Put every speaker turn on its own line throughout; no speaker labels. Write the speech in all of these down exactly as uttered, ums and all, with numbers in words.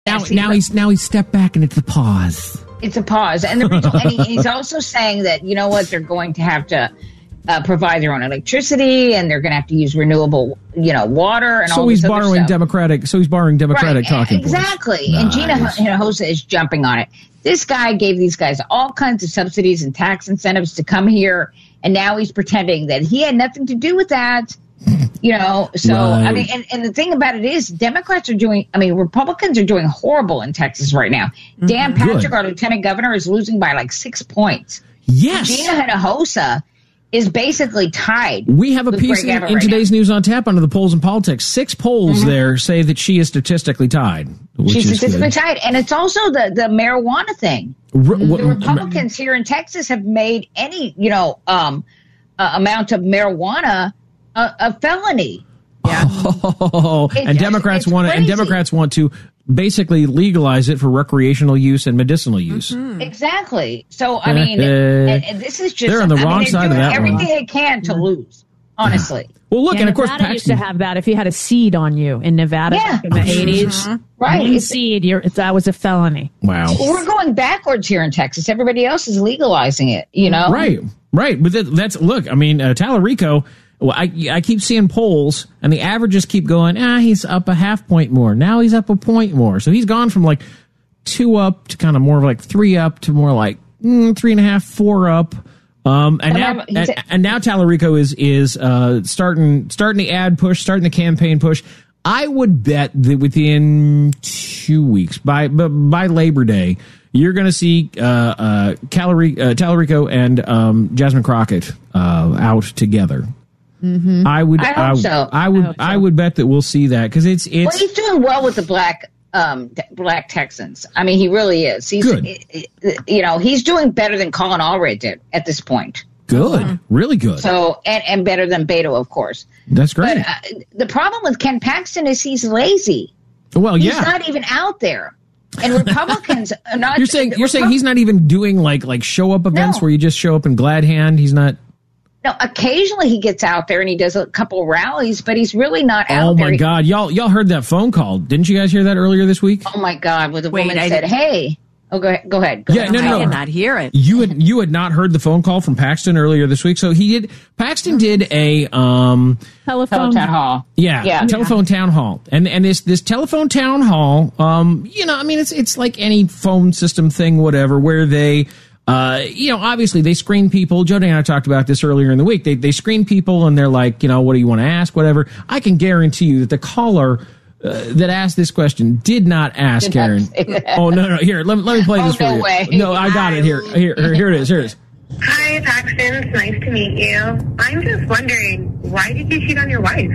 Now, now he's now he's stepped back and it's a pause.
It's a pause, and, the reason, and he, he's also saying that you know what they're going to have to uh, provide their own electricity, and they're going to have to use renewable, you know, water and
so
all.
He's
this
borrowing
other stuff.
democratic. So he's borrowing democratic
right.
talking
exactly.
points.
And Gina
Nice.
Hinojosa is jumping on it. This guy gave these guys all kinds of subsidies and tax incentives to come here, and now he's pretending that he had nothing to do with that. You know, so
Right.
I mean, and, and the thing about it is, Democrats are doing. I mean, Republicans are doing horrible in Texas right now. Mm-hmm. Dan Patrick,
Good.
our lieutenant governor, is losing by like six points.
Yes.
Gina Hinojosa is basically tied.
We have a
with
piece
Greg
in,
Abbott
in
right
today's
now.
News on Tap under the polls and politics. Six polls
Mm-hmm.
there say that she is statistically tied. Which
She's
is
statistically
good.
tied, and it's also the the marijuana thing.
R-
The
what-
Republicans here in Texas have made any, you know, um, uh, amount of marijuana a, a felony.
Yeah.
Oh,
It-
and Democrats
it's
want to, and
crazy.
Democrats want to basically legalize it for recretional use and medicinal use.
Mm-hmm. Exactly. So I mean,
Uh,
and, and this is just
they're on the
I mean,
wrong
they're
side of
doing
that
everything
one.
they can to lose. Honestly,
Well, look,
Yeah,
and of course,
Nevada used to
Paxton.
have that. If you had a seed on you in Nevada
Yeah.
back in the eighties,
right?
one
It's-
seed, you're, that was a felony.
Wow.
well, we're going backwards here in Texas. Everybody else is legalizing it. You know,
Right, right. But that, that's look. I mean, uh, Tallarico. Well, I I keep seeing polls, and the averages keep going. Ah, he's up a half point more. Now he's up a point more. So he's gone from like two up to kind of more of like three up to more like mm, three and a half, four up. Um, and now
Remember, he's
and,
a-
and now Tallarico is is uh, starting starting the ad push, starting the campaign push. I would bet that within two weeks, by by, by Labor Day, you're going to see uh, uh, Tallari- uh, Tallarico and um, Jasmine Crockett uh, out together. Mm-hmm. I would.
I hope so.
I would.
I hope so.
I would bet that we'll see that because it's
Well,
it's
he's doing well with the black um t- black Texans. I mean, he really is. He's
Good.
you know, he's doing better than Colin Allred did at this point.
good, really good.
So and and better than Beto, of course.
That's great.
But uh, the problem with Ken Paxton is he's lazy.
well,
He's
yeah.
not even out there. And Republicans are not.
You're saying you're saying
Repub-
he's not even doing like like show up events
No.
where you just show up in glad hand. He's not.
No, occasionally he gets out there and he does a couple rallies, but he's really not out
Oh
there.
my God, y'all y'all heard that phone call? Didn't you guys hear that earlier this week?
Oh my God! Where the
Wait,
woman
I
said,
didn't-
"Hey, oh, go ahead, go ahead." Go
Yeah,
ahead.
no, no,
I
no.
did not hear it.
You had you had not heard the phone call from Paxton earlier this week. So he did. Paxton did a um
Telephone.
Town hall.
yeah,
Yeah.
telephone town hall, and and this this telephone town hall um you know I mean it's it's like any phone system thing whatever where they. Uh, you know, obviously they screen people. Jody and I talked about this earlier in the week. They they screen people and they're like, you know, what do you want to ask? Whatever. I can guarantee you that the caller uh, that asked this question did not ask
Did not
Karen.
say that.
Oh no, no, here, let, me- let me play
Oh,
this for
no
you.
way.
No, I got it. Here, here, here, here it is. Here it is.
Hi, Paxton. It's nice to meet you. I'm just wondering, why did you cheat on your wife?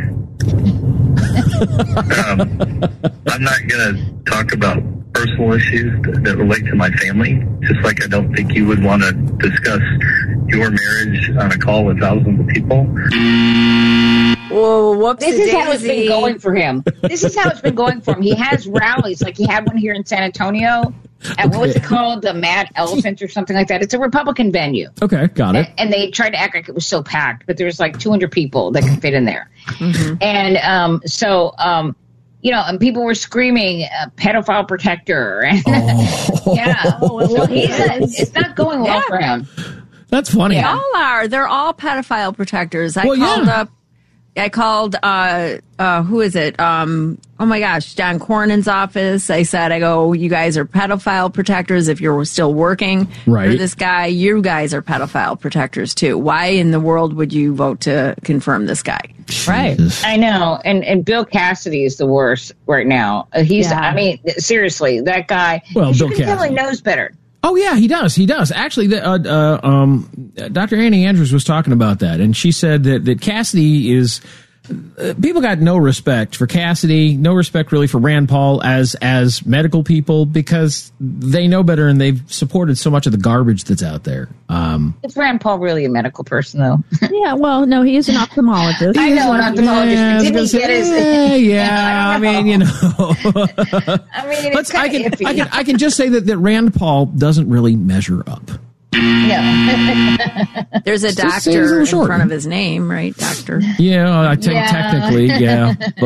Um, I'm not going to talk about personal issues that, that relate to my family, just like I don't think you would want to discuss your marriage on a call with thousands of people.
Whoa, whoops.
This is how it's been going for him. This is how it's been going for him. He has rallies, like he had one here in San Antonio. At what was it called? The Mad Elephant or something like that. It's a Republican venue.
Okay, got it.
And they tried to act like it was so packed, but there was like two hundred people that could fit in there.
Mm-hmm.
And um, so, um, you know, and people were screaming, uh, pedophile protector.
Oh.
yeah. So he's a, it's not going well for him.
That's funny.
They all are. They're all pedophile protectors. I
Well,
called
yeah.
up. I called. Uh, uh, who is it? Um, oh my gosh, John Cornyn's office. I said, I go, you guys are pedophile protectors. If you're still working
Right.
for this guy, you guys are pedophile protectors too. Why in the world would you vote to confirm this guy?
Right.
Jesus.
I know, and and Bill Cassidy is the worst right now. Uh, he's,
Yeah.
I mean, seriously, that guy.
Well,
you
Bill
can tell he
Cassidy.
knows better.
Oh yeah, he does. He does. Actually, the, uh, uh, um, Doctor Annie Andrews was talking about that, and she said that that Cassidy is. Uh, people got no respect for Cassidy, no respect really for Rand Paul as as medical people because they know better and they've supported so much of the garbage that's out there. Um,
Is Rand Paul really a medical person, though?
Yeah, well, no, he is an ophthalmologist.
I know, an ophthalmologist,
Yeah, I
but
was
didn't
gonna
he
say,
get his?
yeah, yeah, I
I
mean, you know.
I mean,
Let's,
it's
I
kind
can,
of iffy.
I can, I can just say that, that Rand Paul doesn't really measure up.
No.
There's a
Just say he's a
doctor
little
in
short.
front of his name, right? Doctor.
Yeah, I think
Yeah.
technically, yeah, but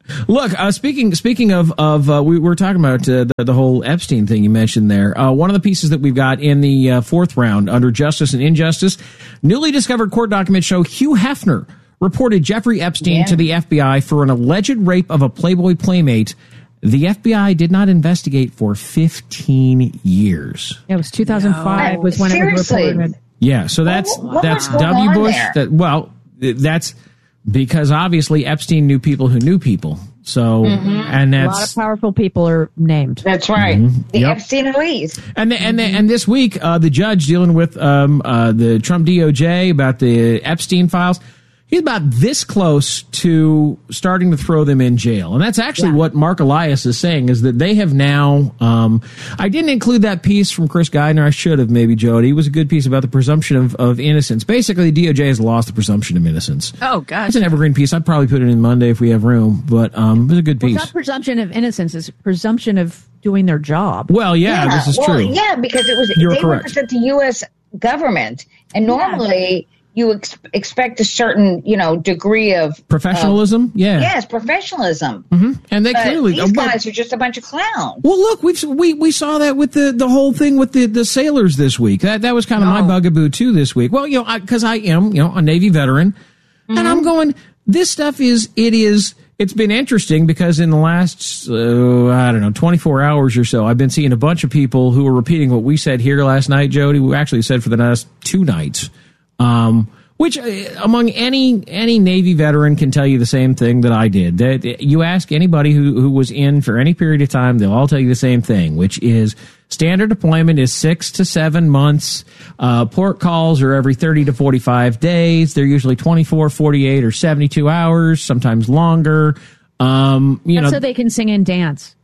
Look, uh, speaking speaking of of uh, we were talking about uh, the, the whole Epstein thing you mentioned there. Uh, one of the pieces that we've got in the uh, fourth round under Justice and Injustice, newly discovered court documents show Hugh Hefner reported Jeffrey Epstein
Yeah.
to the F B I for an alleged rape of a Playboy playmate. The F B I did not investigate for fifteen years.
It was two thousand five
No.
was when it was
Seriously?
reported.
Yeah, so that's
What- what
that's
was going
W.
on
Bush.
there?
That well, that's because obviously Epstein knew people who knew people. So and
A lot
that's
of powerful people are named.
That's right. The
Yep.
Epstein elite.
And the, and the, and this week, uh, the judge dealing with um, uh, the Trump D O J about the Epstein files, he's about this close to starting to throw them in jail. And that's actually
Yeah.
what Mark Elias is saying, is that they have now. Um, I didn't include that piece from Chris Geidner. I should have, maybe, Jody. It was a good piece about the presumption of, of innocence. Basically, the D O J has lost the presumption of innocence.
Oh, gosh.
It's an evergreen piece. I'd probably put it in Monday if we have room, but um, it was a good
It's
piece.
not presumption of innocence, it's presumption of doing their job.
Well, yeah, this is
well,
true.
Yeah, because it was
You're
they
correct.
represent the U S government, and normally you ex- expect a certain, you know, degree of
Professionalism, yeah.
Of, yes, professionalism.
And they
But
clearly
these
uh, well-
guys are just a bunch of clowns.
Well, look, we've we we saw that with the, the whole thing with the, the sailors this week. That that was kind of my
Oh.
bugaboo too this week. Well, you know, because I, I am you know a Navy veteran, and I'm going. This stuff is it is it's been interesting because in the last uh, I don't know twenty-four hours or so, I've been seeing a bunch of people who are repeating what we said here last night, Jody. We actually said for the last two nights. Um, Which, uh, among any any Navy veteran, can tell you the same thing that I did. That you ask anybody who, who was in for any period of time, they'll all tell you the same thing, which is standard deployment is six to seven months. Uh, port calls are every thirty to forty-five days. They're usually twenty-four, forty-eight, or seventy-two hours, sometimes longer. Um, you
That's
know,
so they can sing and dance.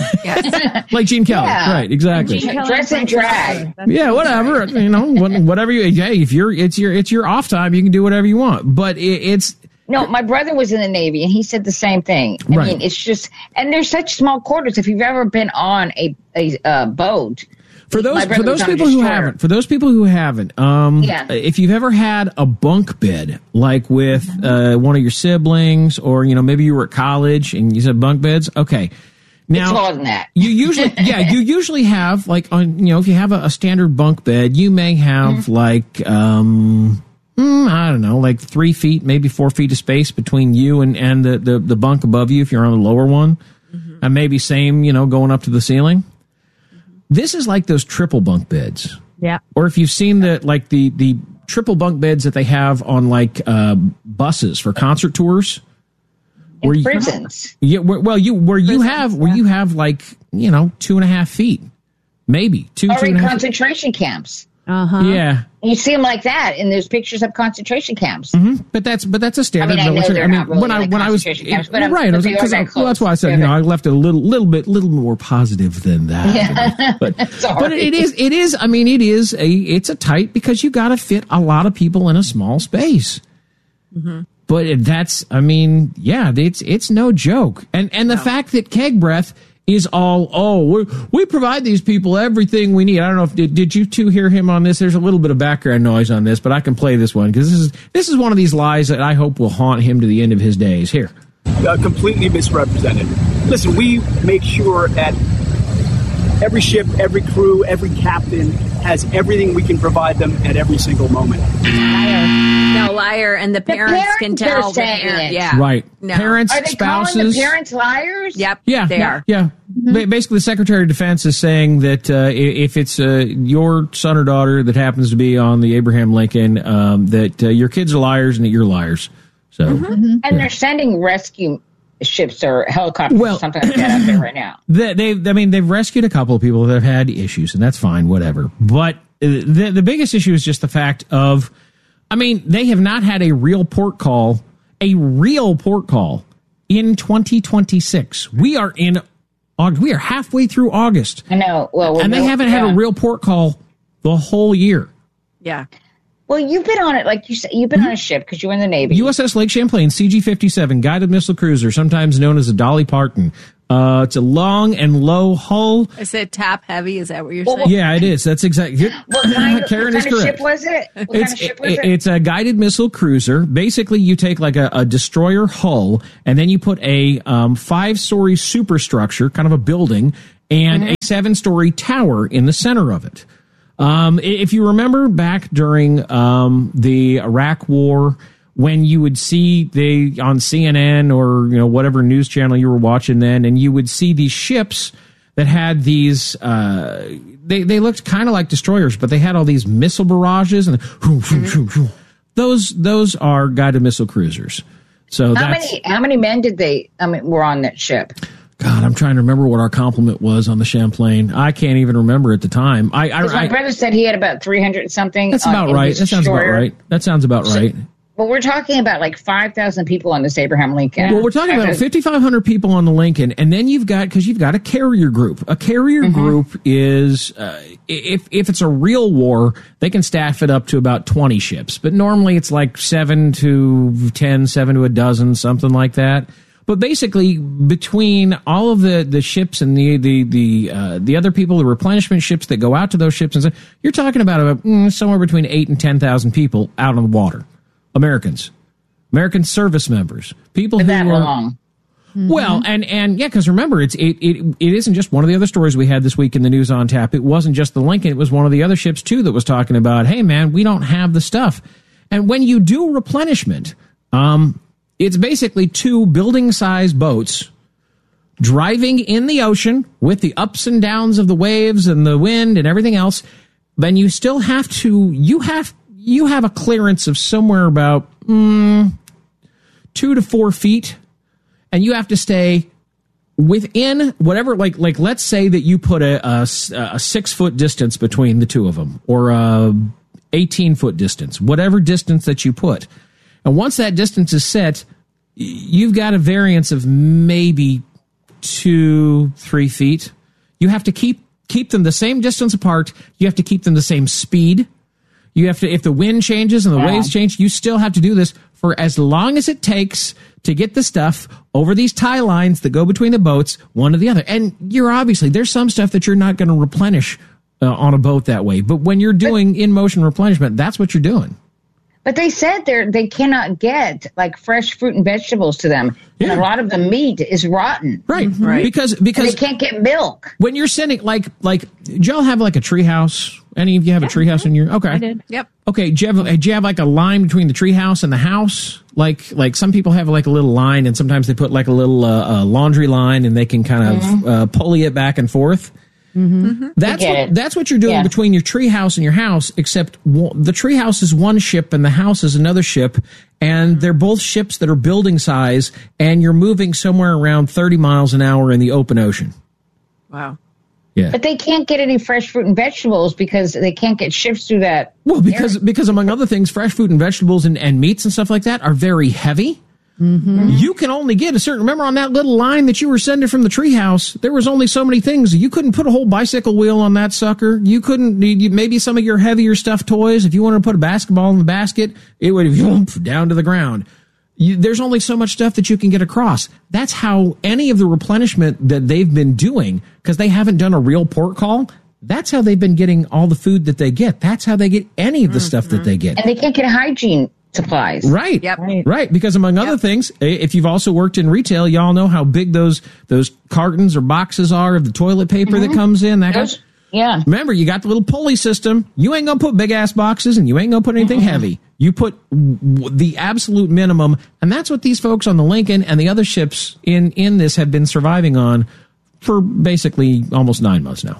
like Gene Kelly,
Yeah.
right? Exactly.
Gene- Dress and drag.
Yeah, whatever. You know, what- whatever you. Hey, if you're, it's your, it's your off time. You can do whatever you want. But it, it's.
No, my brother was in the Navy, and he said the same thing. I
Right.
mean, it's just, and there's such small quarters. If you've ever been on a a uh, boat,
For those
my
for
brother
those
was on a
people who
destroyer.
haven't, for those people who haven't, um,
Yeah.
if you've ever had a bunk bed, like with uh, one of your siblings, or you know maybe you were at college and you said bunk beds, okay. Now,
it's more than that.
you usually, yeah, you usually have like on, you know, if you have a, a standard bunk bed, you may have
Mm-hmm.
like, um, mm, I don't know, like three feet, maybe four feet of space between you and, and the, the, the bunk above you if you're on the lower one.
Mm-hmm.
And maybe same, you know, going up to the ceiling. This is like those triple bunk beds.
Yeah.
Or if you've seen the, like the, the triple bunk beds that they have on like, uh, buses for concert tours.
In
you-
prisons.
Yeah, where, well, you where you have where you have like you know two and a half feet, maybe two
Or
two
in
and a half.
concentration camps.
Uh huh.
Yeah,
You see them like that, and there's pictures of concentration camps.
but that's but that's a standard
I mean, I know
military.
they're not really
when I
like
when I was
concentration camps, but I'm-
right,
but
I was,
they are
'cause I-
that
well, that's why I said
close.
you know
They're
I left it a little little bit little more positive than that.
Yeah.
But but
Sorry.
it is it is I mean it is a it's a tight because you got to fit a lot of people in a small space. But that's, I mean, yeah, it's it's no joke. And and the fact that Keg Breath is all, oh, we we provide these people everything we need. I don't know if did, did you two hear him on this? There's a little bit of background noise on this, but I can play this one because this is this is one of these lies that I hope will haunt him to the end of his days. Here.
Uh, completely misrepresented. Listen, we make sure that every ship, every crew, every captain has everything we can provide them at every single moment.
No, liar. And the parents,
parents
can
are
tell. the
saying
parent-
it.
Yeah.
Right.
No.
Parents,
Are they
spouses.
calling the parents liars?
Yep.
Yeah,
They
yeah,
are.
Yeah. Ba- Basically, the Secretary of Defense is saying that uh, i- if it's uh, your son or daughter that happens to be on the Abraham Lincoln, um, that uh, your kids are liars and that you're liars. So,
And they're sending rescue ships or helicopters
Well-
or something like that out there right now.
they, they, I mean, they've rescued a couple of people that have had issues, and that's fine, whatever. But uh, the the biggest issue is just the fact of, I mean, they have not had a real port call, a real port call in twenty twenty-six. We are in August. We are halfway through August.
I know. Well, we're
And they
no-
haven't had
yeah.
a real port call the whole year.
Yeah.
Well, you've been on it, like you said, you've been on a ship because you were in the Navy.
U S S Lake Champlain, C G fifty-seven, guided missile cruiser, sometimes known as a Dolly Parton. Uh, it's a long and low hull.
I said top heavy. Is that what you're
Well,
saying?
Yeah, it is. That's exactly.
What kind of,
Karen
what
is
kind of
correct.
ship was it? What
It's,
kind of ship was
it-
it?
it's a guided missile cruiser. Basically, you take like a, a destroyer hull, and then you put a um, five-story superstructure, kind of a building, and
Mm-hmm.
a seven-story tower in the center of it. Um, i- if you remember back during um, the Iraq War, when you would see they on C N N or you know whatever news channel you were watching then, and you would see these ships that had these, uh, they they looked kind of like destroyers, but they had all these missile barrages and whoo, whoo, whoo, whoo. those those are guided missile cruisers. So
How
that's,
many how many men did they I mean were on that ship?
God, I'm trying to remember what our complement was on the Champlain. I can't even remember at the time. I, I,
Because my
I
brother said he had about three hundred something.
that's
on-
about
in
right.
his
That sounds about
destroyer.
right. That sounds about right.
But we're talking about like five thousand people on this Abraham Lincoln.
Well, we're talking about fifty-five hundred people on the Lincoln, and then you've got, because you've got a carrier group. A carrier
Mm-hmm.
group is, uh, if if it's a real war, they can staff it up to about twenty ships, but normally it's like seven to ten, seven to a dozen, something like that. But basically, between all of the, the ships and the the the uh, the other people, the replenishment ships that go out to those ships, and stuff, you're talking about about mm, somewhere between eight and ten thousand people out on the water. Americans, American service members, people
For
who
that
are
long.
well, and and yeah, because remember, it's it, it it isn't just one of the other stories we had this week in the news on tap. It wasn't just the Lincoln; it was one of the other ships too that was talking about, hey man, we don't have the stuff. And when you do replenishment, um, it's basically two building-sized boats driving in the ocean with the ups and downs of the waves and the wind and everything else. Then you still have to you have you have a clearance of somewhere about mm, two to four feet. And you have to stay within whatever, like, like let's say that you put a, a, a six foot distance between the two of them, or a eighteen foot distance, whatever distance that you put. And once that distance is set, you've got a variance of maybe two, three feet. You have to keep keep them the same distance apart. You have to keep them the same speed. You have to, if the wind changes and the
Wow.
waves change, you still have to do this for as long as it takes to get the stuff over these tie lines that go between the boats, one to the other. And you're obviously, there's some stuff that you're not going to replenish uh, on a boat that way. But when you're doing in motion replenishment, that's what you're doing.
But they said they they cannot get like fresh fruit and vegetables to them.
Yeah.
And a lot of the meat is rotten.
Right.
Right.
Because,
And
because
they can't get milk.
when you're sending, like, like, do y'all have like a treehouse? Any of you have a treehouse in your, okay.
I did.
Yep.
Okay, do you have, do you have like a line between the treehouse and the house? Like, like some people have like a little line, and sometimes they put like a little uh, uh, laundry line, and they can kind of
Mm-hmm.
uh, pulley it back and forth. Mm-hmm. That's
I get
what
it.
that's what you're doing
Yeah.
between your treehouse and your house. Except w- the treehouse is one ship, and the house is another ship, and they're both ships that are building size, and you're moving somewhere around thirty miles an hour in the open ocean.
Wow.
Yeah.
But they can't get any fresh fruit and vegetables because they can't get ships through that.
Well, because because among other things, fresh fruit and vegetables and, and meats and stuff like that are very heavy. Mm-hmm. You can only get a certain. Remember on that little line that you were sending from the treehouse, there was only so many things. You couldn't put a whole bicycle wheel on that sucker. You couldn't. You, maybe some of your heavier stuffed toys. If you wanted to put a basketball in the basket, it would whoop, down to the ground. You, there's only so much stuff that you can get across. That's how any of the replenishment that they've been doing, because they haven't done a real port call. That's how they've been getting all the food that they get. That's how they get any of the
Mm-hmm.
stuff that they get.
And they can't get hygiene supplies.
Right.
Yep.
Right. Because among other
Yep.
things, i- if you've also worked in retail, y'all know how big those those cartons or boxes are of the toilet paper that comes in. That
Those-
kind-
yeah.
Remember, you got the little pulley system. You ain't gonna put big ass boxes, and you ain't gonna put anything heavy. You put w- the absolute minimum, and that's what these folks on the Lincoln and the other ships in in this have been surviving on for basically almost nine months now.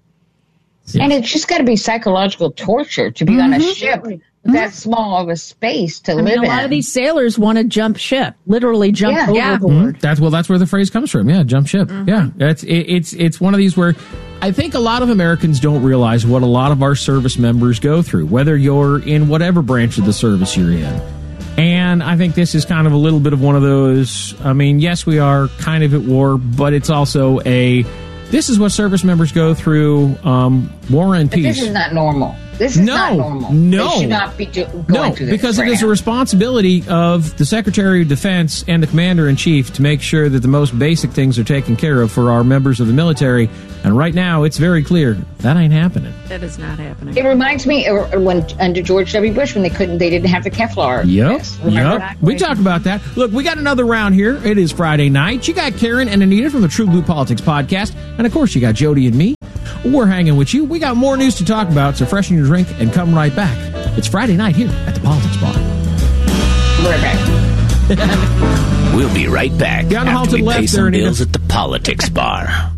And it's just got to be psychological torture to be on a ship with that small of a space to
I
live
mean, a
in.
lot of these sailors want to jump ship, literally jump
Yeah. Yeah.
overboard.
That's well. That's where the phrase comes from. Yeah, jump ship. Yeah, it's it, it's it's one of these where I think a lot of Americans don't realize what a lot of our service members go through, whether you're in whatever branch of the service you're in. And I think this is kind of a little bit of one of those. I mean, yes, we are kind of at war, but it's also a. This is what service members go through. Um, war and
But
peace.
this is not normal. This is
no,
not normal.
No,
they should not be do- going
no,
through this
because
right
it is
now.
a responsibility of the Secretary of Defense and the Commander in Chief to make sure that the most basic things are taken care of for our members of the military. And right now, it's very clear that ain't happening.
That is not happening.
It reminds me of when under George W. Bush when they couldn't, they didn't have the Kevlar.
Yep,
vest. Remember?
yep. We talked about that. Look, we got another round here. It is Friday night. You got Karen and Anita from the True Blue Politics podcast, and of course, you got Jody and me. We're hanging with you. We got more news to talk about, so freshen your drink and come right back. It's Friday night here at the Politics Bar.
We're back.
We'll be right back
Down the hall
after
to the
we pay
left
some
there, Anita.
bills at the Politics Bar.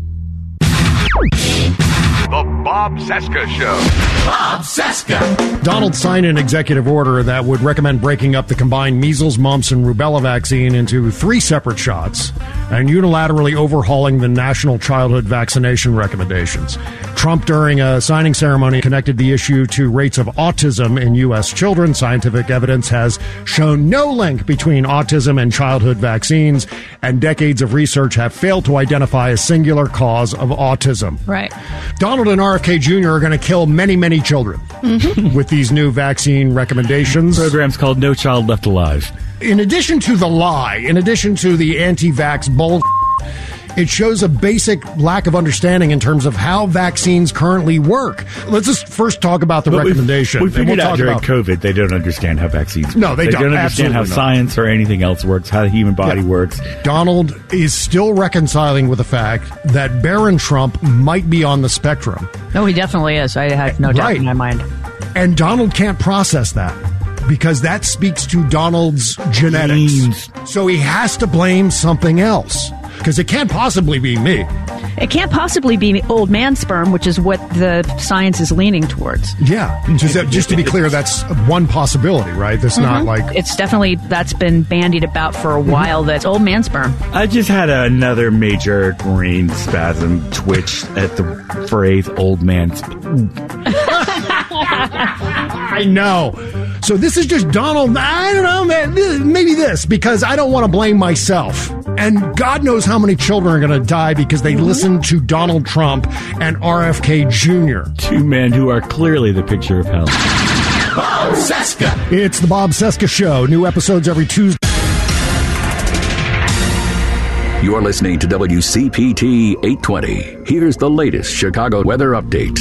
The Bob Cesca Show.
Bob Cesca.
Donald signed an executive order that would recommend breaking up the combined measles, mumps, and rubella vaccine into three separate shots and unilaterally overhauling the national childhood vaccination recommendations. Trump, during a signing ceremony, connected the issue to rates of autism in U S children. Scientific evidence has shown no link between autism and childhood vaccines, and decades of research have failed to identify a singular cause of autism.
Right.
Donald and R F K Junior are going to kill many, many children
Mm-hmm.
with these new vaccine recommendations.
The program's called No Child Left Alive.
In addition to the lie, in addition to the anti-vax bull, it shows a basic lack of understanding in terms of how vaccines currently work. Let's just first talk about the
But
recommendation.
We
and
figured
we'll
out
talk
during
about
COVID they don't understand how vaccines
No,
work.
they don't.
don't understand how
Absolutely not.
science or anything else works, how the human body
Yeah.
works.
Donald is still reconciling with the fact that Barron Trump might be on the spectrum.
No, he definitely is. I have no doubt
Right.
in my mind.
And Donald can't process that because that speaks to Donald's genetics.
Genes.
So he has to blame something else because it can't possibly be me.
It can't possibly be old man sperm, which is what the science is leaning towards.
Yeah. Just, just to be clear, that's one possibility, right? That's not like...
It's definitely, that's been bandied about for a while, that's old man sperm.
I just had another major brain spasm twitch at the phrase old man. Sp-
I know. So this is just Donald. I don't know, man. This, maybe this, because I don't want to blame myself. And God knows how many children are going to die because they listen to Donald Trump and R F K Junior
Two men who are clearly the picture of hell.
Bob Cesca.
It's the Bob Cesca Show. New episodes every Tuesday.
You're listening to W C P T eight twenty. Here's the latest Chicago weather update.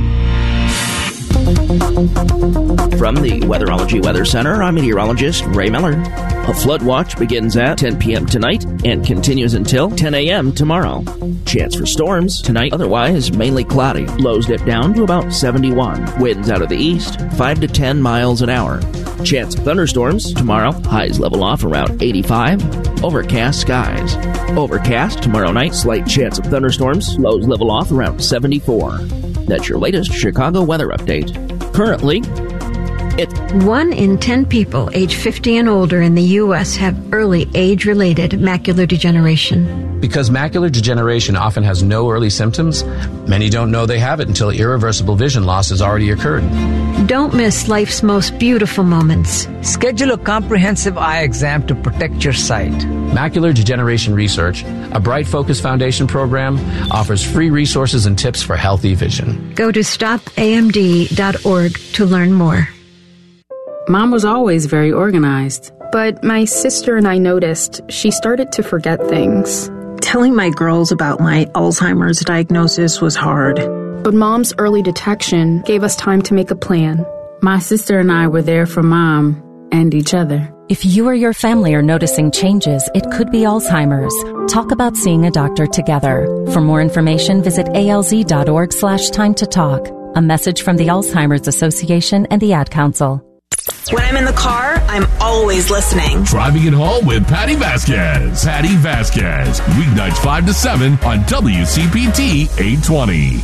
From the Weatherology Weather Center, I'm meteorologist Ray Miller. A flood watch begins at ten p.m. tonight and continues until ten a.m. tomorrow. Chance for storms tonight, otherwise mainly cloudy. Lows dip down to about seventy-one. Winds out of the east, five to ten miles an hour. Chance of thunderstorms tomorrow. Highs level off around eighty-five. Overcast skies. Overcast tomorrow night. Slight chance of thunderstorms. Lows level off around seventy-four. That's your latest Chicago weather update. Currently, it's
One in ten people age fifty and older in the U S have early age-related macular degeneration.
Because macular degeneration often has no early symptoms, many don't know they have it until irreversible vision loss has already occurred.
Don't miss life's most beautiful moments.
Schedule a comprehensive eye exam to protect your sight.
Macular Degeneration Research, a Bright Focus Foundation program, offers free resources and tips for healthy vision.
Go to stop A M D dot org to learn more.
Mom was always very organized, but my sister and I noticed she started to forget things.
Telling my girls about my Alzheimer's diagnosis was hard.
But Mom's early detection gave us time to make a plan. My sister and I were there for Mom and each other.
If you or your family are noticing changes, it could be Alzheimer's. Talk about seeing a doctor together. For more information, visit alz.org slash time to talk. A message from the Alzheimer's Association and the Ad Council.
When I'm in the car, I'm always listening.
Driving it home with Patty Vasquez. Patty Vasquez. Weeknights five to seven on W C P T eight twenty.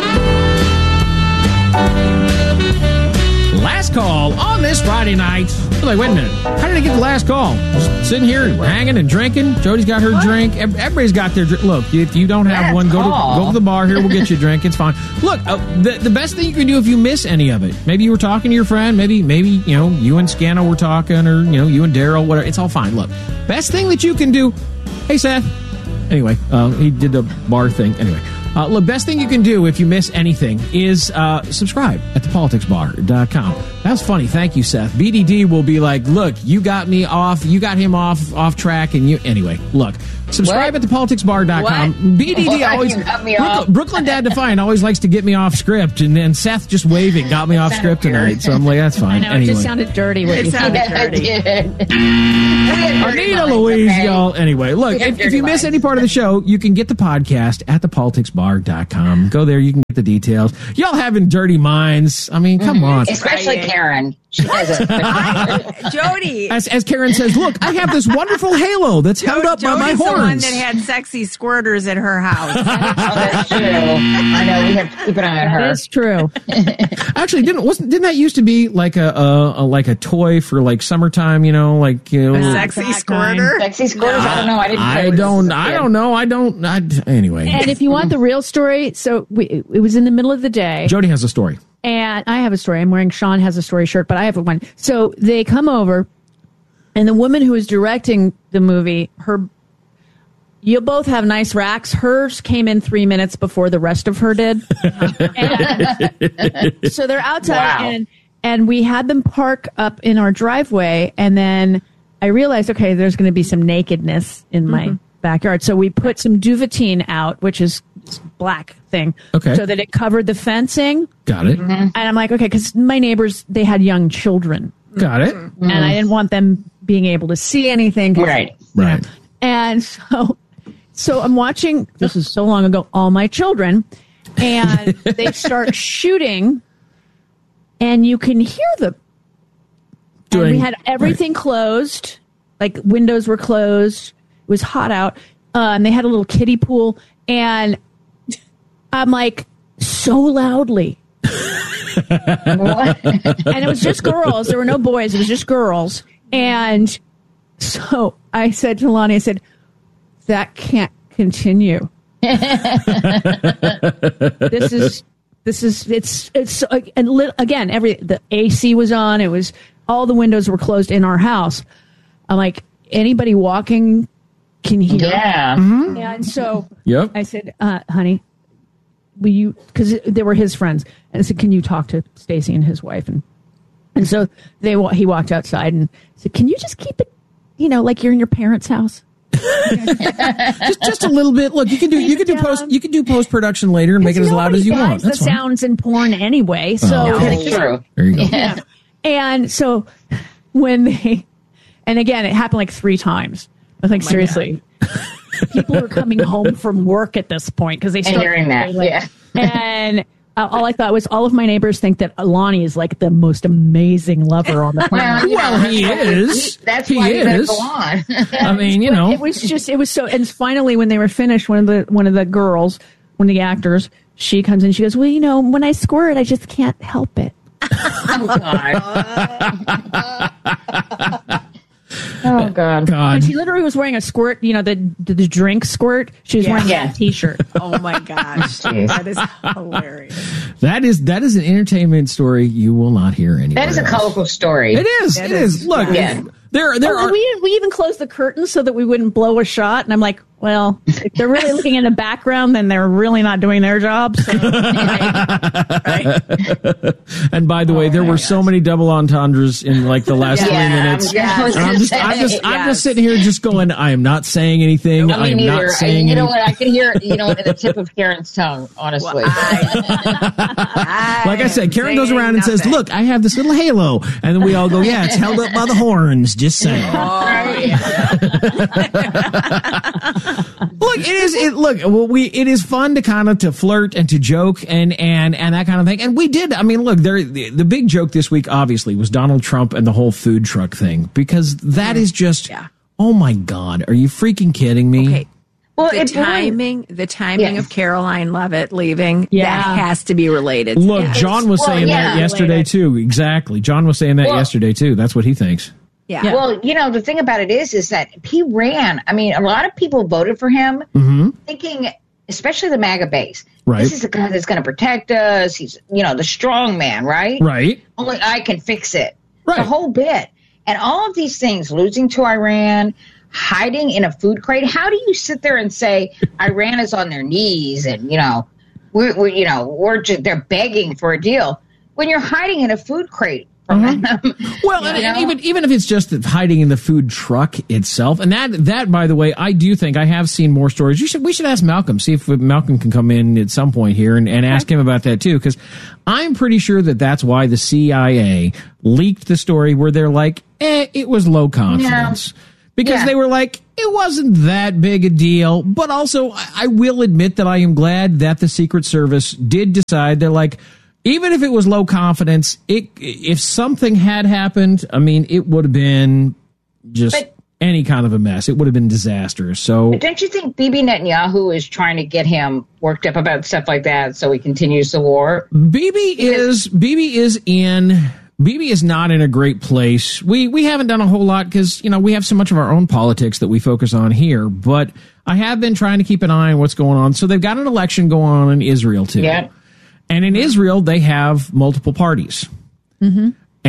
Last call on this Friday night. You're like, wait a minute. How did I get the last call? Just sitting here hanging and drinking. Jody's got her what? drink. Everybody's got their drink. Look, if you don't have last one, go to, go to the bar here. We'll get you a drink. It's fine. Look, uh, the, the best thing you can do if you miss any of it, maybe you were talking to your friend. Maybe, maybe you know, you and Scano were talking, or, you know, you and Daryl, whatever. It's all fine. Look, best thing that you can do. Hey, Seth. Anyway, uh, he did the bar thing. Anyway. Uh, look, best thing you can do if you miss anything is uh, subscribe at the politics bar dot com. That's funny. Thank you, Seth. B D D will be like, look, you got me off, you got him off off track, and you anyway. Look, subscribe
What?
at the politics bar dot com. B D D
What?
always
You got me
Brooklyn,
off.
Brooklyn Dad Defiant always likes to get me off script, and then Seth just waving got me off
Sounded
script tonight.
weird.
So I'm like, that's
I
fine.
know,
anyway.
it just sounded dirty what
It
you
sounded
said.
dirty.
Anita Louise, y'all. Anyway, look, if, if you miss any part of the show, you can get the podcast at the politics bar dot com. Go there, you can get the details. Y'all having dirty minds. I mean, come on.
Especially Karen. She has a
Jody.
As, as Karen says, look, I have this wonderful halo that's held up by my
Jody's the one
horns.
that had sexy squirters at her house.
Oh, that's true. I know, we have to keep an eye on her.
That is true.
Actually, didn't wasn't didn't that used to be like a, a, a like a toy for like summertime? You know, like you know,
A sexy squirter.
Sexy squirters? I don't know. I didn't
I
play with
don't.
this as a
I
kid.
don't know. I don't. I, anyway,
And if you want the real story, so we, it was in the middle of the day.
Jody has a story.
And I have a story. I'm wearing Sean has a story shirt, but I have one. So they come over, and the woman who was directing the movie, her, you both have nice racks. Hers came in three minutes before the rest of her did. And so they're outside,
Wow.
and and we had them park up in our driveway, and then I realized, okay, there's going to be some nakedness in my
Mm-hmm.
backyard. So we put some Duvetine out, which is this black thing,
Okay.
so that it covered the fencing.
Got it.
And I'm like, okay, because my neighbors, they had young children.
Got it.
And I didn't want them being able to see anything.
Right.
Right.
And so, so I'm watching, this is so long ago, All My Children, and they start shooting, and you can hear them. And we
Doing-
had everything closed, like windows were closed. It was hot out. Uh, and they had a little kiddie pool. And I'm like, so loudly.
What?
And it was just girls. There were no boys. It was just girls. And so I said to Lonnie, I said, that can't continue. This is, this is, it's, it's, uh, and lit, again, every, the A C was on. It was, all the windows were closed in our house. I'm like, anybody walking can hear.
Yeah.
And so
Yep.
I said, uh, honey, will you, because they were his friends. And I said, can you talk to Stacy and his wife? And and so they wa- he walked outside and said, can you just keep it, you know, like you're in your parents' house?
just just a little bit. Look, you can do you can do post you can do post production later and make it as loud as you want.
The
That's fine.
sounds in porn anyway. So
Oh, okay.
That's true.
There you go.
Yeah. And so when they, and again, it happened like three times. I think, seriously, people are coming home from work at this point because they
And
start
hearing that,
like-
yeah.
And uh, all I thought was all of my neighbors think that Lonnie is like the most amazing lover on the planet.
you know,
Well, he is.
That's
He
why you better
is.
go on.
I mean, you know.
It was just, it was so, and finally when they were finished, one of the, one of the girls, one of the actors, she comes in, she goes, well, you know, when I squirt, I just can't help it.
Oh, God. Oh, God.
God.
And she literally was wearing a squirt, you know, the the, the drink squirt. She was
Yeah.
wearing
Yeah.
a t-shirt.
Oh my gosh, that is hilarious.
That is that is an entertainment story you will not hear anywhere.
That is a
else.
colorful story.
It is.
That
It
is-
is. Look,
yeah.
there there
Oh,
are.
we we even closed the curtains so that we wouldn't blow a shot. And I'm like, well, if they're really looking in the background, then they're really not doing their job. So.
And by the way, there were so many double entendres in like the last
Yeah,
three minutes.
yeah, I was
And I'm
gonna
just, I'm just,
say,
I'm
yes.
just sitting here, just going. I am not saying anything. I
Me
am
neither.
not saying
you know
anything.
what? I can hear, you know, in the tip of Karen's tongue, honestly.
Like I said, Karen goes around and says, "Look, I have this little halo," and then we all go, "Yeah, it's held up by the horns." Just saying. Look, it is. It look. Well, we. It is fun to kind of to flirt and to joke and and and that kind of thing. And we did. I mean, look, there. The, the big joke this week, obviously, was Donald Trump and the whole food truck thing because that is just.
Yeah.
Oh my God! Are you freaking kidding me?
Okay.
Well,
the
it really-
timing, the timing
Yeah.
of Caroline Levitt leaving,
Yeah.
that has to be related.
Look,
Yeah.
John was
well,
saying
yeah,
that yesterday
related.
too. Exactly. John was saying that
Well-
yesterday too. That's what he thinks.
Yeah.
Well, you know, the thing about it is, is that he ran. I mean, a lot of people voted for him
Mm-hmm.
thinking, especially the MAGA base,
Right.
this is the guy that's going to protect us. He's, you know, the strong man, right?
Right.
Only I can fix it.
Right.
The whole bit. And all of these things, losing to Iran, hiding in a food crate. How do you sit there and say Iran is on their knees and, you know, we're, we're you know, we're just, they're begging for a deal when you're hiding in a food crate?
Mm-hmm. Well, and, and even even if it's just hiding in the food truck itself, and that that by the way, I do think I have seen more stories. You should we should ask Malcolm, see if Malcolm can come in at some point here and, and ask him about that too, because I'm pretty sure that that's why the C I A leaked the story where they're like, eh, it was low confidence. Yeah. Because yeah. they were like, it wasn't that big a deal. But also, I will admit that I am glad that the Secret Service did decide. They're like, even if it was low confidence, it, if something had happened, I mean, it would have been just but, any kind of a mess. It would have been disastrous. So,
but don't you think Bibi Netanyahu is trying to get him worked up about stuff like that so he continues the war?
Bibi is Bibi is in. Bibi is not in a great place. We we haven't done a whole lot because, you know, we have so much of our own politics that we focus on here. But I have been trying to keep an eye on what's going on. So they've got an election going on in Israel, too.
Yeah.
And in Israel, they have multiple parties.
Mm-hmm.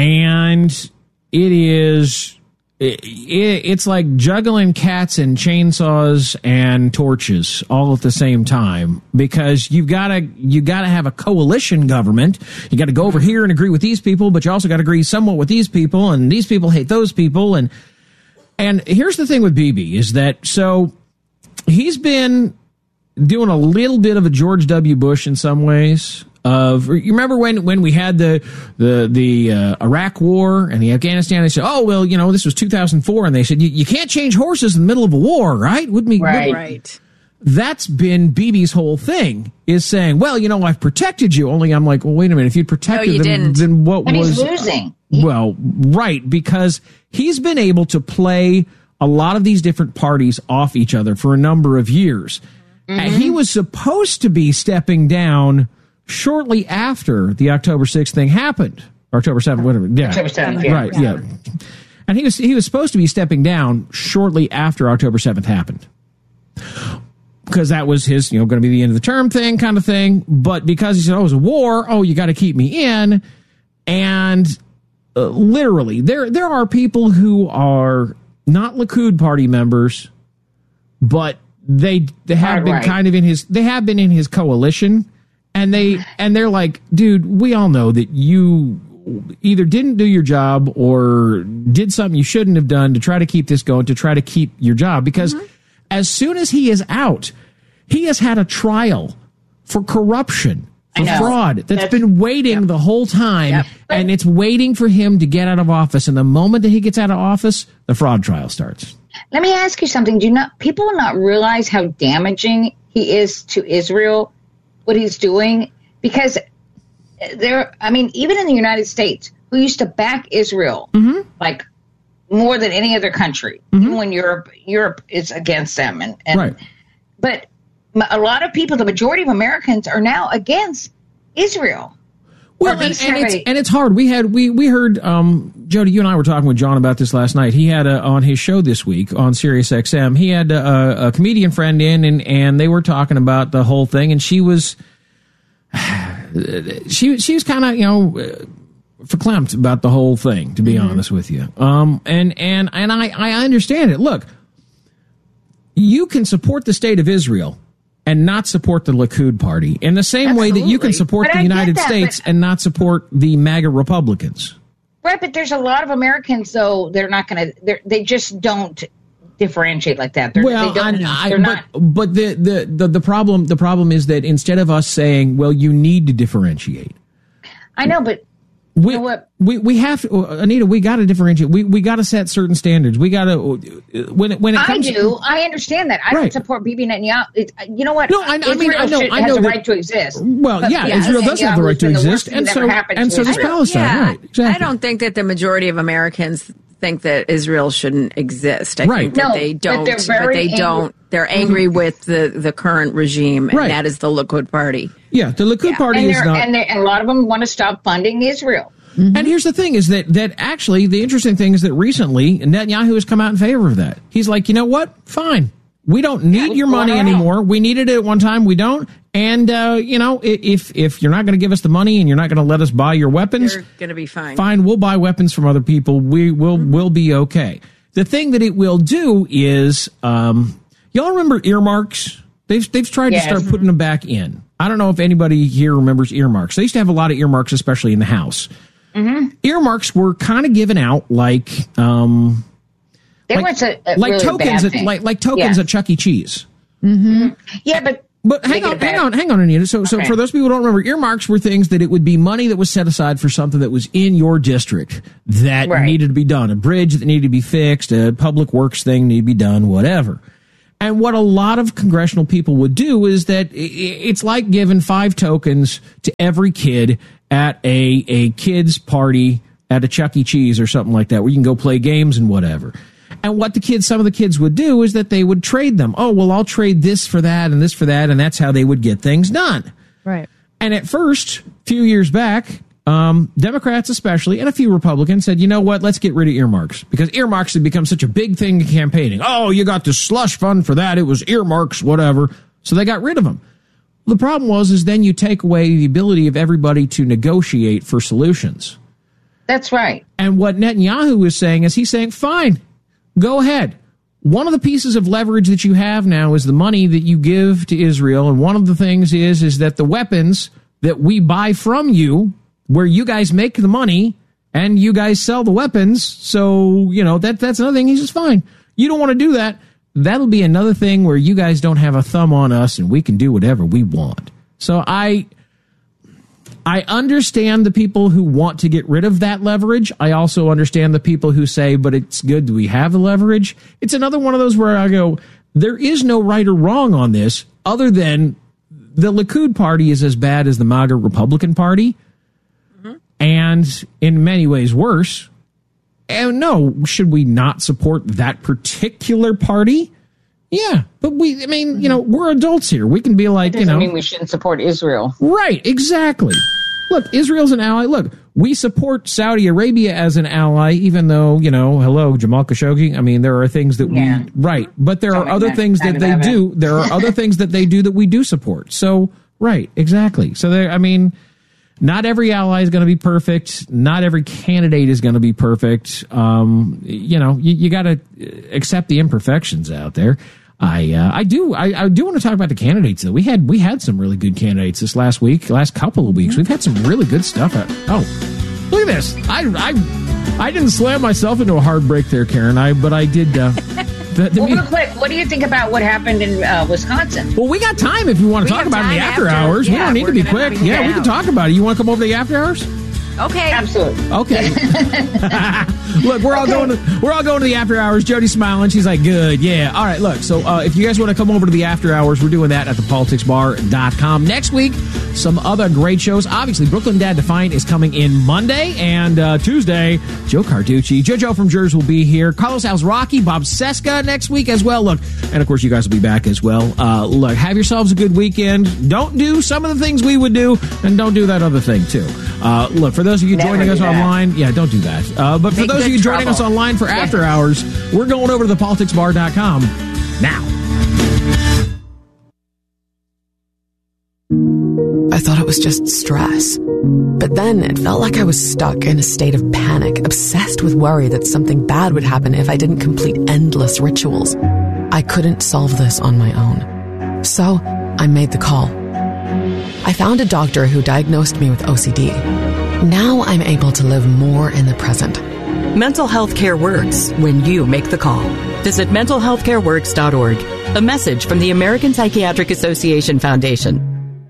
And it is... It, it, it's like juggling cats and chainsaws and torches all at the same time, because you've got to you got to have a coalition government. You got to go over here and agree with these people, but you also got to agree somewhat with these people, and these people hate those people. And and here's the thing with Bibi is that so he's been doing a little bit of a George W. Bush in some ways. Of you remember when, when we had the the the uh, Iraq War and the Afghanistan? They said, "Oh well, you know, this was two thousand four," and they said, "You, you can't change horses in the middle of a war, right?" Would me
right?
Would,
right.
That's been Bibi's whole thing, is saying, "Well, you know, I've protected you." Only I'm like, well, wait a minute. If you'd protected
no, you
them,
didn't.
then what
and
was
he's losing?
Well, right, because he's been able to play a lot of these different parties off each other for a number of years. Mm-hmm. And he was supposed to be stepping down shortly after the October sixth thing happened, or October seventh, whatever. Yeah.
October seventh, yeah.
Right, yeah. And he was he was supposed to be stepping down shortly after October seventh happened, because that was his, you know, going to be the end of the term thing, kind of thing. But because he said, "Oh, it was a war. Oh, you got to keep me in," and uh, literally, there there are people who are not Likud party members, but they they have
Hard
been
right.
kind of in his they have been in his coalition. And they and they're like, dude, we all know that you either didn't do your job or did something you shouldn't have done to try to keep this going, to try to keep your job. Because mm-hmm. as soon as he is out, he has had a trial for corruption, for fraud that's, that's been waiting yep. the whole time. Yep. And it's waiting for him to get out of office. And the moment that he gets out of office, the fraud trial starts.
Let me ask you something. Do you not people not realize how damaging he is to Israel? What he's doing, because there, I mean, even in the United States, who used to back Israel
mm-hmm.
like more than any other country, mm-hmm. even when Europe Europe is against them, and, and
right.
but a lot of people, the majority of Americans, are now against Israel.
Well, and, and it's and it's hard. We had we we heard um, Jody, you and I were talking with John about this last night. He had a, on his show this week on Sirius X M. He had a, a comedian friend in, and, and they were talking about the whole thing. And she was she she was kind of you know verklempt about the whole thing, to be mm-hmm. honest with you. Um, and and and I I understand it. Look, you can support the state of Israel and not support the Likud party in the same
Absolutely.
way that you can support
but
the
I
United
that,
States
but,
and not support the MAGA Republicans.
Right, but there's a lot of Americans, though, they're not going to, they just don't differentiate like that. They're,
well,
they don't,
I, I,
they're
but,
not.
but the, the, the, the problem the problem is that instead of us saying, well, you need to differentiate.
I know, but
we,
you know what?
we we have to, Anita, we got to differentiate. We we got to set certain standards. We got to, when it, when it comes
I do. To, I understand that. I
right.
don't support Bibi Netanyahu. It, you know what?
No, I, I mean, I know,
should,
I know
has
that,
a right to exist.
Well,
but,
yeah,
yeah,
Israel does have the right to exist, and so and so does Palestine.
Yeah,
right? Exactly.
I don't think that the majority of Americans think that Israel shouldn't exist. I
right.
think that
no,
they don't.
But,
but they
angry.
don't. They're angry mm-hmm. with the, the current regime, and
right.
that is the Likud party.
Yeah, the Likud
yeah.
party
and
is not.
And, and a lot of them want to stop funding Israel.
Mm-hmm. And here's the thing is that, that actually the interesting thing is that recently Netanyahu has come out in favor of that. He's like, you know what? Fine. We don't need yeah, your money anymore. We needed it at one time. We don't. And, uh, you know, if if you're not going to give us the money and you're not going to let us buy your weapons,
you're going to be fine.
Fine. We'll buy weapons from other people. We will mm-hmm. we'll be okay. the thing that it will do is, um, y'all remember earmarks? They've they've tried
Yes.
to start putting them back in. I don't know if anybody here remembers earmarks. They used to have a lot of earmarks, especially in the House.
Mm-hmm.
Earmarks were kind of given out like um,
They
like,
weren't a, a
like
really
tokens,
bad
at,
thing.
like like tokens
Yeah.
at Chuck E. Cheese.
Mm-hmm. Yeah, but
But hang
Make it
on,
a bad-
hang on, hang on, Anita. So, so
Okay.
for those people who don't remember, earmarks were things that it would be money that was set aside for something that was in your district that
Right.
needed to be done. A bridge that needed to be fixed, a public works thing needed to be done, whatever. And what a lot of congressional people would do is that i- i- it's like giving five tokens to every kid at a, a kid's party at a Chuck E. Cheese or something like that, where you can go play games and whatever. And what the kids, some of the kids would do is that they would trade them. Oh, well, I'll trade this for that and this for that. And that's how they would get things done.
Right.
And at first, a few years back, um, Democrats especially, and a few Republicans said, you know what, let's get rid of earmarks. Because earmarks had become such a big thing in campaigning. Oh, you got the slush fund for that. It was earmarks, whatever. So they got rid of them. The problem was, is then you take away the ability of everybody to negotiate for solutions.
That's right.
And what Netanyahu is saying is he's saying, fine, go ahead. One of the pieces of leverage that you have now is the money that you give to Israel. And one of the things is, is that the weapons that we buy from you, where you guys make the money and you guys sell the weapons. So, you know, that that's another thing. He says, fine, you don't want to do that. That'll be another thing where you guys don't have a thumb on us and we can do whatever we want. So I, I understand the people who want to get rid of that leverage. I also understand the people who say, but it's good. Do we have the leverage? It's another one of those where I go, there is no right or wrong on this other than the Likud party is as bad as the MAGA Republican Party. Mm-hmm. And in many ways worse. And no, should we not support that particular party? Yeah, but we, I mean, you know, we're adults here. We can be like,
Doesn't
you know.
mean we shouldn't support Israel.
Right, exactly. Look, Israel's an ally. Look, we support Saudi Arabia as an ally, even though, you know, hello, Jamal Khashoggi. I mean, there are things that
Yeah.
we, right, but there
Don't
are other
make that
things that
kind of
they
evidence.
do. There are other things that they do that we do support. So, right, exactly. So there, I mean, not every ally is going to be perfect. Not every candidate is going to be perfect. Um, you know, you, you got to accept the imperfections out there. I uh, I do I, I do want to talk about the candidates though. We had we had some really good candidates this last week, last couple of weeks. We've had some really good stuff. Out. Oh, look at this! I I I didn't slam myself into a hard break there, Karen. I but I did. Uh, the, the
Well,
me-
real quick, what do you think about what happened in uh, Wisconsin?
well, we got time if you want to
We
talk
got
about it in the
time
after,
after-
hours. we
yeah,
don't need to
we're
be
gonna
quick.
be
Yeah, we
down.
can talk about it. You want to come over to the after hours?
Okay.
Absolutely.
Okay. Look, we're all
Okay.
going to we're all going to the after hours. Jody's smiling. She's like, good, yeah. All right, look. So uh, if you guys want to come over to the after hours, we're doing that at the politics bar dot com. Next week, some other great shows. Obviously, Brooklyn Dad Defiant is coming in Monday and uh, Tuesday. Joe Carducci, JoJo from Jers will be here. Carlos Alzraki, Bob Seska next week as well. Look, and of course, you guys will be back as well. Uh, look, have yourselves a good weekend. Don't do some of the things we would do, and don't do that other thing too. Uh, look, for those of you
Never
joining
do
us
that.
online, yeah, don't do that. Uh, but for
Make
those of
good
you joining us
trouble.
online for
Yeah.
after hours, we're going over to the politics bar dot com now.
I thought it was just stress. But then it felt like I was stuck in a state of panic, obsessed with worry that something bad would happen if I didn't complete endless rituals. I couldn't solve this on my own. So I made the call. I found a doctor who diagnosed me with O C D. Now I'm able to live more in the present.
Mental health care works when you make the call. Visit mental health care works dot org. A message from the American Psychiatric Association Foundation.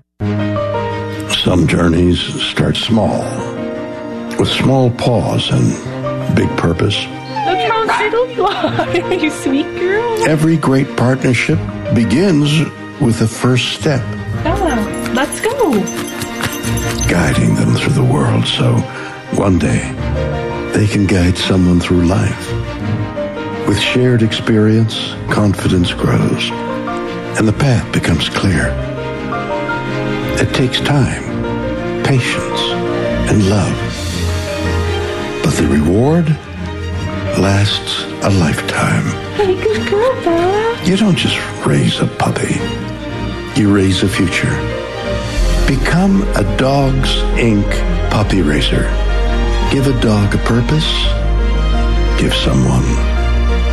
Some journeys start small, with small pause and big purpose.
Look how little you are, you sweet girl.
Every great partnership begins with the first step,
Bella, let's go.
guiding them through the world so one day they can guide someone through life. With shared experience, confidence grows, and the path becomes clear. It takes time, patience, and love. But the reward lasts a lifetime.
Hey, good girl, Bella.
You don't just raise a puppy. You raise a future. Become a Dogs Incorporated puppy raiser. Give a dog a purpose. Give someone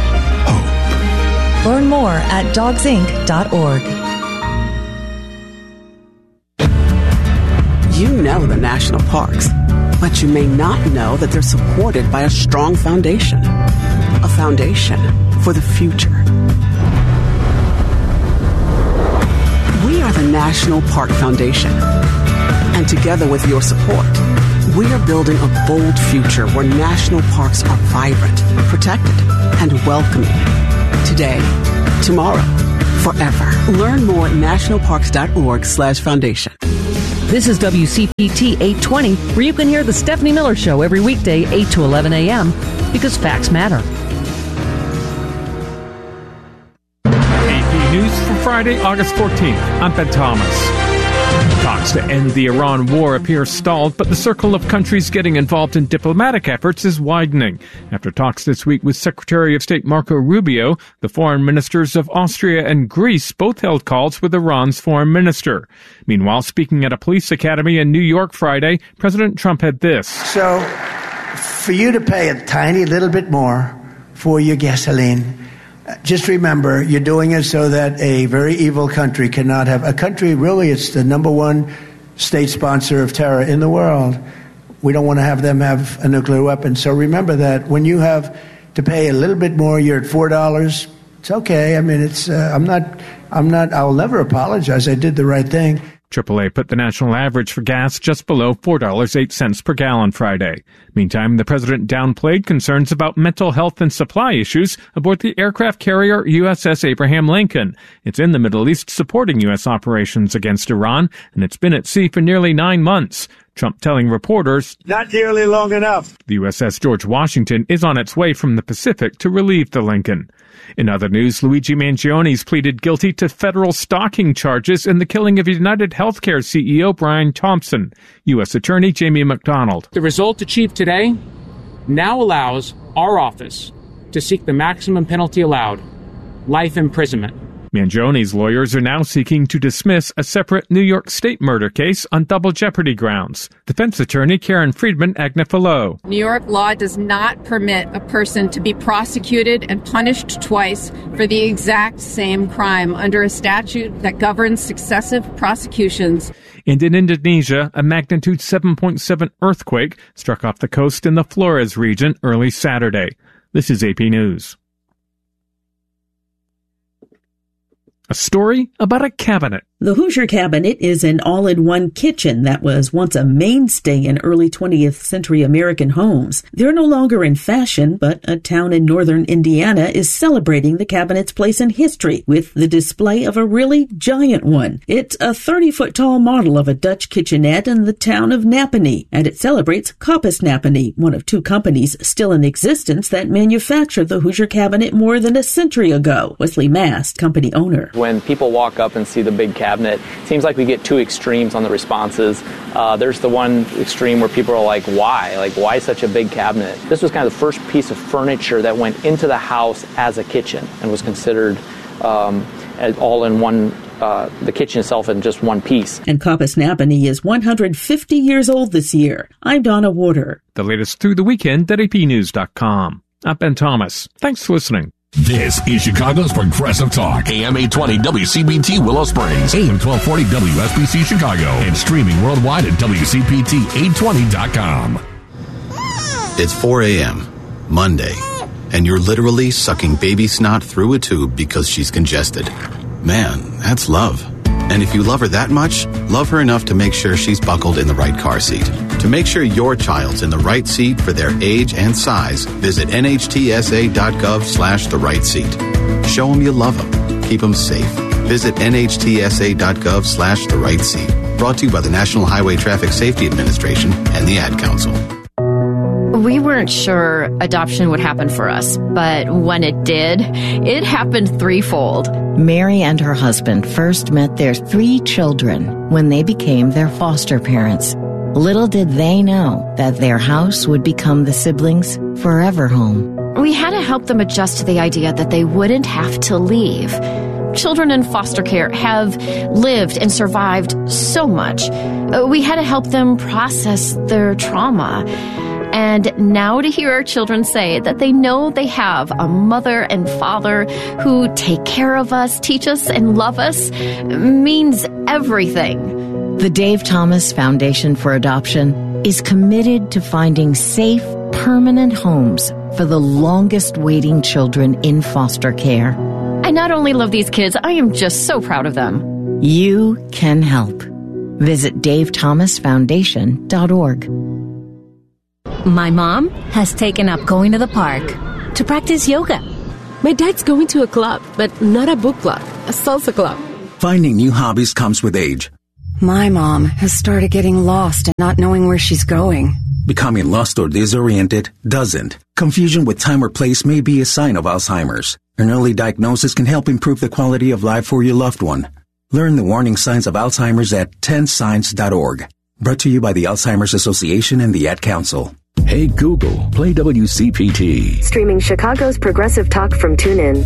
Learn more at dogs inc dot org.
You know the national parks, but you may not know that they're supported by a strong foundation. A foundation for the future. We are the National Park Foundation. And together with your support, we are building a bold future where national parks are vibrant, protected, and welcoming. Today, tomorrow, forever. Learn more at nationalparks.org slash foundation.
This is W C P T eight twenty, where you can hear the Stephanie Miller Show every weekday, eight to eleven a.m., because facts matter.
A P News for Friday, August fourteenth. I'm Ben Thomas. Talks to end the Iran war appear stalled, but the circle of countries getting involved in diplomatic efforts is widening. After talks this week with Secretary of State Marco Rubio, the foreign ministers of Austria and Greece both held calls with Iran's foreign minister. Meanwhile, speaking at a police academy in New York Friday, President Trump had this.
So, for you to pay a tiny little bit more for your gasoline, just remember, you're doing it so that a very evil country cannot have... A country, really, it's the number one state sponsor of terror in the world. We don't want to have them have a nuclear weapon. So remember that when you have to pay a little bit more, you're at four dollars. It's okay. I mean, it's... Uh, I'm not... I'm not... I'll never apologize. I did the right thing.
triple A put the national average for gas just below four dollars and eight cents per gallon Friday. Meantime, the president downplayed concerns about mental health and supply issues aboard the aircraft carrier U S S Abraham Lincoln. It's in the Middle East supporting U S operations against Iran, and it's been at sea for nearly nine months. Trump telling reporters,
not nearly long enough.
The U S S George Washington is on its way from the Pacific to relieve the Lincoln. In other news, Luigi Mangioni's pleaded guilty to federal stalking charges in the killing of United Healthcare C E O Brian Thompson. U S Attorney Jamie McDonald.
The result achieved today now allows our office to seek the maximum penalty allowed, life imprisonment.
Mangioni's lawyers are now seeking to dismiss a separate New York State murder case on double jeopardy grounds. Defense attorney Karen Friedman Agnifilo.
New York law does not permit a person to be prosecuted and punished twice for the exact same crime under a statute that governs successive prosecutions.
And in Indonesia, a magnitude seven point seven earthquake struck off the coast in the Flores region early Saturday. This is A P News. A story about a cabinet.
The Hoosier Cabinet is an all-in-one kitchen that was once a mainstay in early twentieth century American homes. They're no longer in fashion, but a town in northern Indiana is celebrating the cabinet's place in history with the display of a really giant one. It's a thirty-foot tall model of a Dutch kitchenette in the town of Napanee, and it celebrates Koppes Napanee, one of two companies still in existence that manufactured the Hoosier Cabinet more than a century ago. Wesley Mast, company owner.
When people walk up and see the big cabinet, it seems like we get two extremes on the responses. Uh, there's the one extreme where people are like, why? Like, why such a big cabinet? This was kind of the first piece of furniture that went into the house as a kitchen and was considered um, as all in one, uh, the kitchen itself in just one piece.
And Koppes Napanee is one hundred fifty years old this year. I'm Donna Warder.
The latest through the weekend at A P news dot com. I'm Ben Thomas. Thanks for listening.
This is Chicago's Progressive Talk. A M eight twenty W C B T Willow Springs, A M twelve forty W S B C Chicago, and streaming worldwide at W C P T eight twenty dot com.
It's four a.m., Monday, and you're literally sucking baby snot through a tube because she's congested. Man, that's love. And if you love her that much, love her enough to make sure she's buckled in the right car seat. To make sure your child's in the right seat for their age and size, visit N H T S A dot gov slash the right seat. Show them you love them. Keep them safe. Visit N H T S A dot gov slash the right seat. Brought to you by the National Highway Traffic Safety Administration and the Ad Council.
We weren't sure adoption would happen for us, but when it did, it happened threefold.
Mary and her husband first met their three children when they became their foster parents. Little did they know that their house would become the siblings' forever home.
We had to help them adjust to the idea that they wouldn't have to leave. Children in foster care have lived and survived so much. We had to help them process their trauma. And now to hear our children say that they know they have a mother and father who take care of us, teach us, and love us means everything.
The Dave Thomas Foundation for Adoption is committed to finding safe, permanent homes for the longest waiting children in foster care.
I not only love these kids, I am just so proud of them.
You can help. Visit dave thomas foundation dot org.
My mom has taken up going to the park to practice yoga.
My dad's going to a club, but not a book club, a salsa club.
Finding new hobbies comes with age.
My mom has started getting lost and not knowing where she's going.
Becoming lost or disoriented doesn't. Confusion with time or place may be a sign of Alzheimer's. An early diagnosis can help improve the quality of life for your loved one. Learn the warning signs of Alzheimer's at ten signs dot org. Brought to you by the Alzheimer's Association and the Ad Council.
Hey Google, play W C P T.
Streaming Chicago's progressive talk from TuneIn.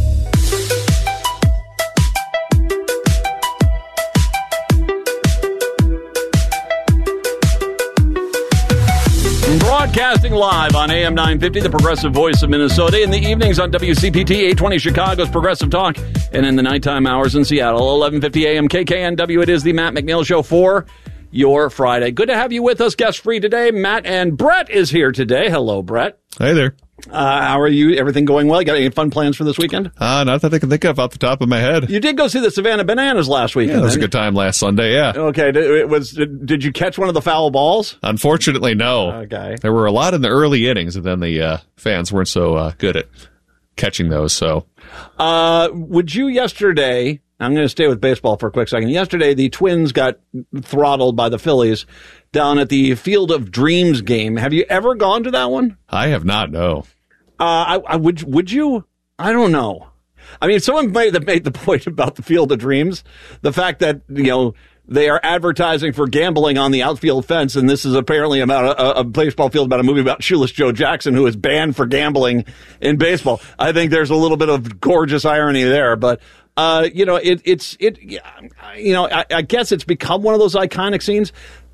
Broadcasting live on A M nine fifty, the progressive voice of Minnesota. In the evenings on W C P T, eight twenty Chicago's Progressive Talk. And in the nighttime hours in Seattle, eleven fifty A M K K N W. It is the Matt McNeil Show for your Friday. Good to have you with us, guest free today. Matt and Brett is here today. Hello, Brett.
Hey there.
Uh, how are you? Everything going well? You got any fun plans for this weekend?
Uh, not that I can think of off the top of my head.
You did go see the Savannah Bananas last weekend.
Yeah, it was a good time last Sunday, yeah.
Okay, it was. Did you catch one of the foul balls?
Unfortunately, no.
Okay.
There were a lot in the early innings, and then the uh, fans weren't so uh, good at catching those, so.
Uh, would you yesterday, I'm going to stay with baseball for a quick second. Yesterday, the Twins got throttled by the Phillies down at the Field of Dreams game. Have you ever gone to that one?
I have not, no.
Uh, I, I would, would you? I don't know. I mean, someone made the, made the point about the Field of Dreams, the fact that, you know, they are advertising for gambling on the outfield fence, and this is apparently about a, a baseball field about a movie about Shoeless Joe Jackson, who is banned for gambling in baseball. I think there's a little bit of gorgeous irony there, but, uh, you know, it, it's, it, you know, I, I guess it's become one of those iconic scenes,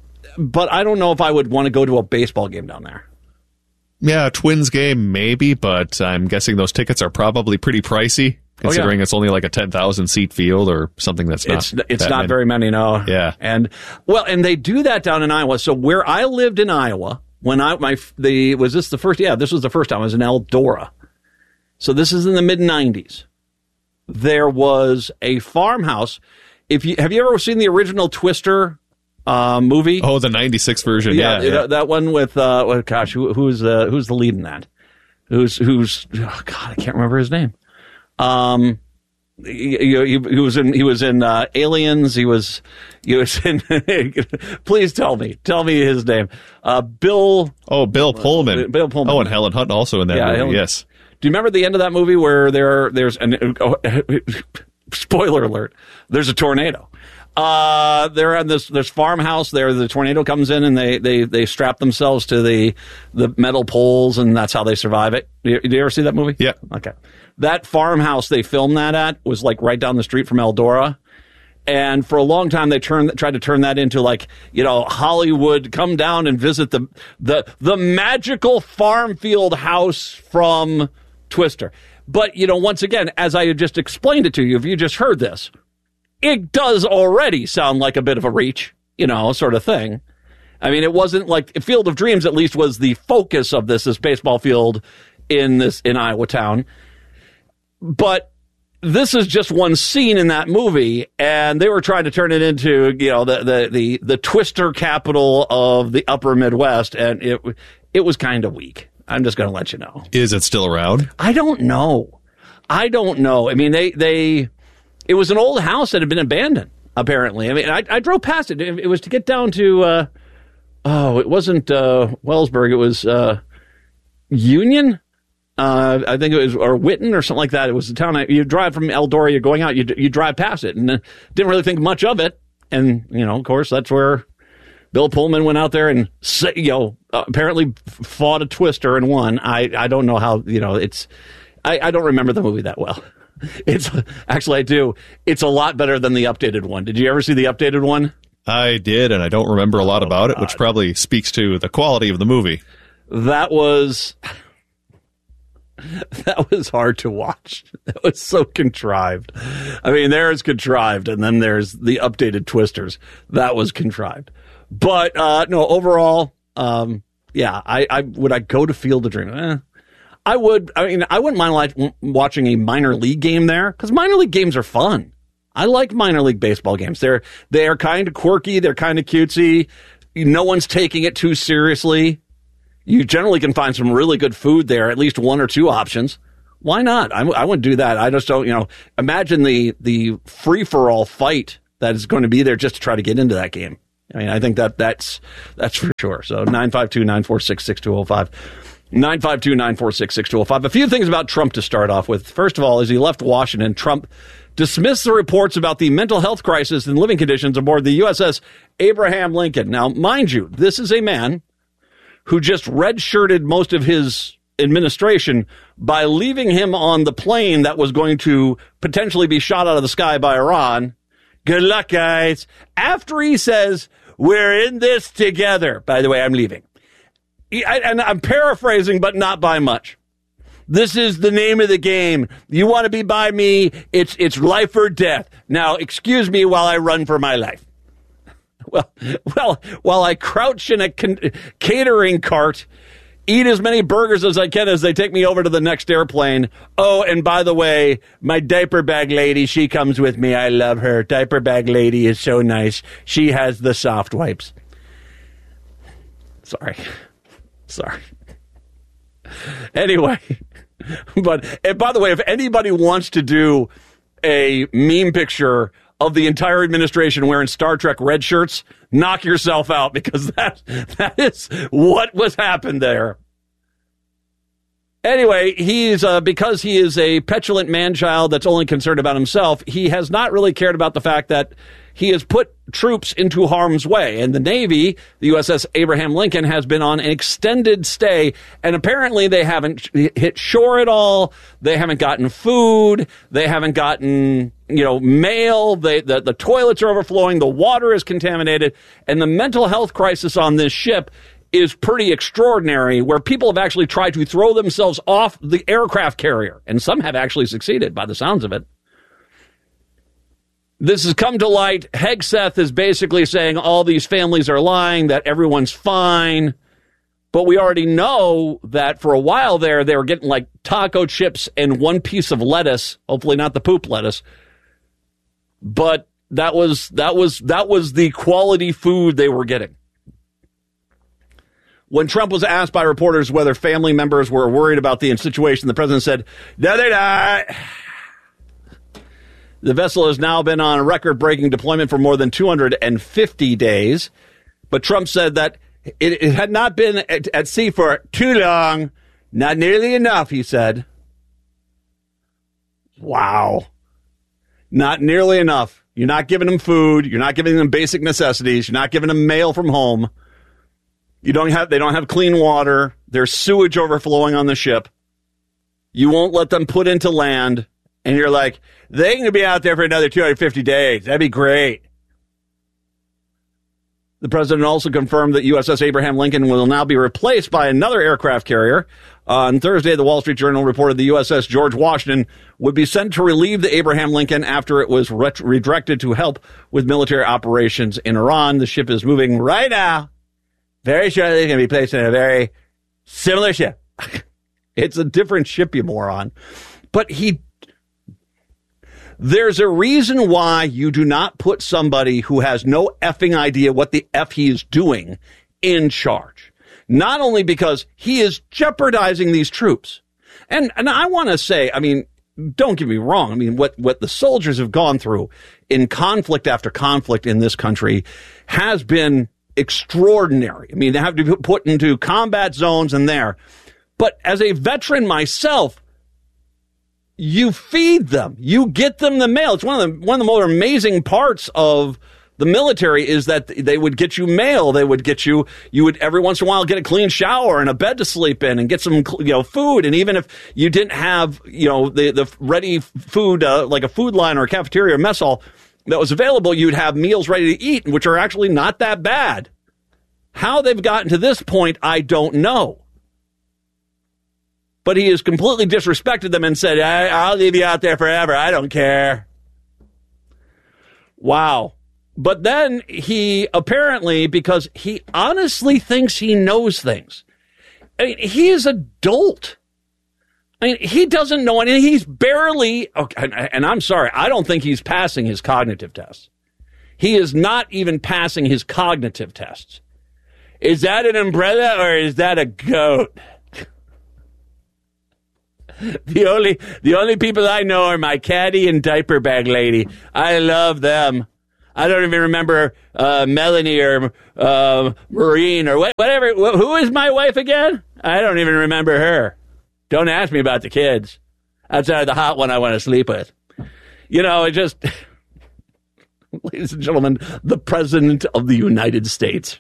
but I don't know if I would want to go to a baseball game down there.
Yeah, a Twins game, maybe, but I'm guessing those tickets are probably pretty pricey, considering oh, yeah. it's only like a ten thousand seat field or something that's not
It's, it's
that
not
many.
very many, no.
Yeah.
And, well, and they do that down in Iowa. So where I lived in Iowa, when I, my, the, was this the first, yeah, this was the first time I was in Eldora. So this is in the mid nineties. There was a farmhouse. If you, have you ever seen the original Twister Uh, movie?
Oh, the ninety-six version. Yeah,
yeah,
yeah.
that one with uh, well, gosh, who, who's uh, who's the lead in that? Who's who's? Oh God, I can't remember his name. Um, he, he, he was in he was in uh, Aliens. He was he was in. Please tell me, tell me his name. Uh, Bill.
Oh, Bill Pullman.
Uh, Bill Pullman.
Oh, and Helen Hunt also in that
yeah,
movie.
Helen,
yes.
Do you remember the end of that movie where there there's an oh, spoiler alert? There's a tornado. Uh, they're on this, this farmhouse there. The tornado comes in and they, they, they strap themselves to the, the metal poles, and that's how they survive it. Do you, do you ever see that movie?
Yeah.
Okay. That farmhouse they filmed that at was like right down the street from Eldora. And for a long time, they turned, tried to turn that into like, you know, Hollywood, come down and visit the, the, the magical farm field house from Twister. But, you know, once again, as I just explained it to you, if you just heard this, it does already sound like a bit of a reach, you know, sort of thing. I mean, it wasn't like Field of Dreams, at least, was the focus of this, this baseball field in this, in Iowa town. But this is just one scene in that movie, and they were trying to turn it into, you know, the, the, the, the Twister capital of the upper Midwest, and it, it was kind of weak. I'm just going to let you know.
Is it still around?
I don't know. I don't know. I mean, they, they, it was an old house that had been abandoned, apparently. I mean, I, I drove past it. It, it was to get down to, uh, oh, it wasn't uh, Wellsburg. It was uh, Union. Uh, I think it was, or Witten or something like that. It was the town. I, you drive from Eldora, you're going out, you, you drive past it, and uh, didn't really think much of it. And, you know, of course, that's where Bill Pullman went out there and, you know, uh, apparently fought a Twister and won. I, I don't know how, you know, it's, I, I don't remember the movie that well. It's actually, I do. It's a lot better than the updated one. Did you ever see the updated one?
I did, and I don't remember a lot about it, which probably speaks to the quality of the movie.
that was that was hard to watch. That was so contrived. I mean, there's contrived, and then there's the updated twisters. That was contrived. But uh, no, overall, um, yeah, I, I would I go to Field of Dreams? Eh, I would. I mean, I wouldn't mind like watching a minor league game there because minor league games are fun. I like minor league baseball games. They're they're kind of quirky. They're kind of cutesy. No one's taking it too seriously. You generally can find some really good food there, at least one or two options. Why not? I, I wouldn't do that. I just don't, you know, imagine the, the free-for-all fight that is going to be there just to try to get into that game. I mean, I think that that's, that's for sure. So nine five two, nine four six, six two zero five. nine five two, nine four six, six two zero five. A few things about Trump to start off with. First of all, as he left Washington, Trump dismissed the reports about the mental health crisis and living conditions aboard the U S S Abraham Lincoln. Now, mind you, this is a man who just redshirted most of his administration by leaving him on the plane that was going to potentially be shot out of the sky by Iran. Good luck, guys. After he says, we're in this together. By the way, I'm leaving. And I'm paraphrasing, but not by much. This is the name of the game. You want to be by me, it's it's life or death. Now, excuse me while I run for my life. Well, well, while I crouch in a con- catering cart, eat as many burgers as I can as they take me over to the next airplane. Oh, and by the way, my diaper bag lady, she comes with me. I love her. Diaper bag lady is so nice. She has the soft wipes. Sorry. Sorry. Anyway, but and by the way, if anybody wants to do a meme picture of the entire administration wearing Star Trek red shirts, knock yourself out, because that that is what was happened there. Anyway, he's uh, because he is a petulant man-child that's only concerned about himself, he has not really cared about the fact that he has put troops into harm's way. And the Navy, the U S S Abraham Lincoln, has been on an extended stay, and apparently they haven't hit shore at all. They haven't gotten food. They haven't gotten, you know, mail. They, the, the toilets are overflowing. The water is contaminated. And the mental health crisis on this ship is pretty extraordinary, where people have actually tried to throw themselves off the aircraft carrier, and some have actually succeeded by the sounds of it. This has come to light. Hegseth is basically saying all these families are lying, that everyone's fine. But we already know that for a while there, they were getting like taco chips and one piece of lettuce, hopefully not the poop lettuce. But that was that was that was the quality food they were getting. When Trump was asked by reporters whether family members were worried about the situation, the president said, no, they're not. The vessel has now been on a record-breaking deployment for more than two hundred fifty days. But Trump said that it, it had not been at, at sea for too long. Not nearly enough, he said. Wow. Not nearly enough. You're not giving them food. You're not giving them basic necessities. You're not giving them mail from home. You don't have, they don't have clean water. There's sewage overflowing on the ship. You won't let them put into land. And you're like, they're going to be out there for another two hundred fifty days. That'd be great. The president also confirmed that U S S Abraham Lincoln will now be replaced by another aircraft carrier. On Thursday, the Wall Street Journal reported the U S S George Washington would be sent to relieve the Abraham Lincoln after it was ret- redirected to help with military operations in Iran. The ship is moving right now. Very shortly, it's going to be placed in a very similar ship. It's a different ship, you moron. But he... There's a reason why you do not put somebody who has no effing idea what the F he is doing in charge. Not only because he is jeopardizing these troops. And and I want to say, I mean, don't get me wrong. I mean, what, what the soldiers have gone through in conflict after conflict in this country has been extraordinary. I mean, they have to be put into combat zones and there. But as a veteran myself, you feed them. You get them the mail. It's one of the one of the more amazing parts of the military is that they would get you mail. They would get you, you would every once in a while get a clean shower and a bed to sleep in and get some, you know, food. And even if you didn't have, you know, the, the ready food, uh, like a food line or a cafeteria or mess hall that was available, you'd have meals ready to eat, which are actually not that bad. How they've gotten to this point, I don't know. but he has completely disrespected them and said, I, I'll leave you out there forever. I don't care. Wow. But then he apparently, because he honestly thinks he knows things. I mean, he is adult. I mean, he doesn't know anything. He's barely, okay, and I'm sorry, I don't think he's passing his cognitive tests. He is not even passing his cognitive tests. Is that an umbrella or is that a goat? The only the only people I know are my caddy and diaper bag lady. I love them. I don't even remember uh, Melanie or uh, Maureen or whatever. Who is my wife again? I don't even remember her. Don't ask me about the kids. Outside of the hot one I want to sleep with. You know, it just... Ladies and gentlemen, the President of the United States.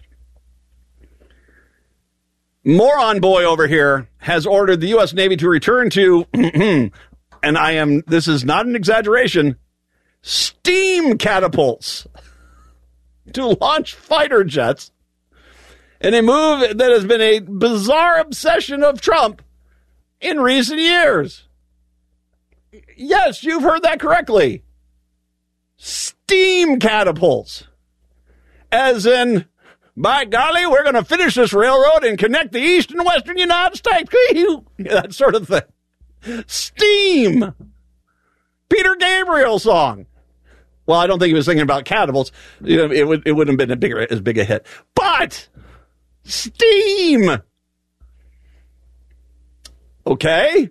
Moron boy over here has ordered the U S Navy to return to, and I am, this is not an exaggeration, steam catapults to launch fighter jets in a move that has been a bizarre obsession of Trump in recent years. Yes, you've heard that correctly. Steam catapults. As in, by golly, we're going to finish this railroad and connect the east and western United States. That sort of thing. Steam. Peter Gabriel song. Well, I don't think he was singing about catapults. You know, it would it wouldn't have been a bigger as big a hit. But steam. Okay.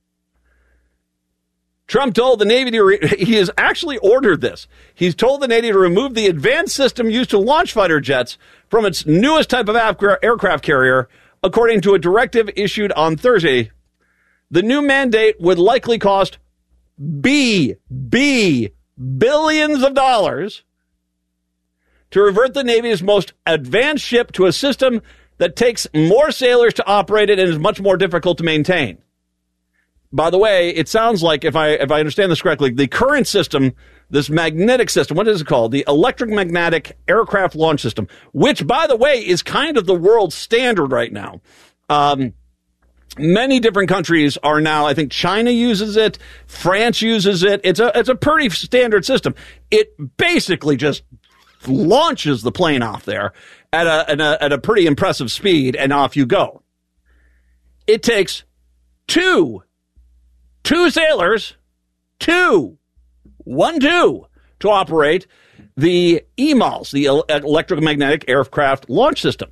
Trump told the Navy to, re- he has actually ordered this. He's told the Navy to remove the advanced system used to launch fighter jets from its newest type of aircraft carrier, according to a directive issued on Thursday. The new mandate would likely cost B, B, billions of dollars to revert the Navy's most advanced ship to a system that takes more sailors to operate it and is much more difficult to maintain. By the way, it sounds like, if I if I understand this correctly, the current system, this magnetic system, what is it called? The electromagnetic aircraft launch system, which, by the way, is kind of the world standard right now. Um, many different countries are now, I think China uses it, France uses it. It's a it's a pretty standard system. It basically just launches the plane off there at a, at a, at a pretty impressive speed, and off you go. It takes two Two sailors, two, one, two, to operate the E M A Ls, the electromagnetic aircraft launch system.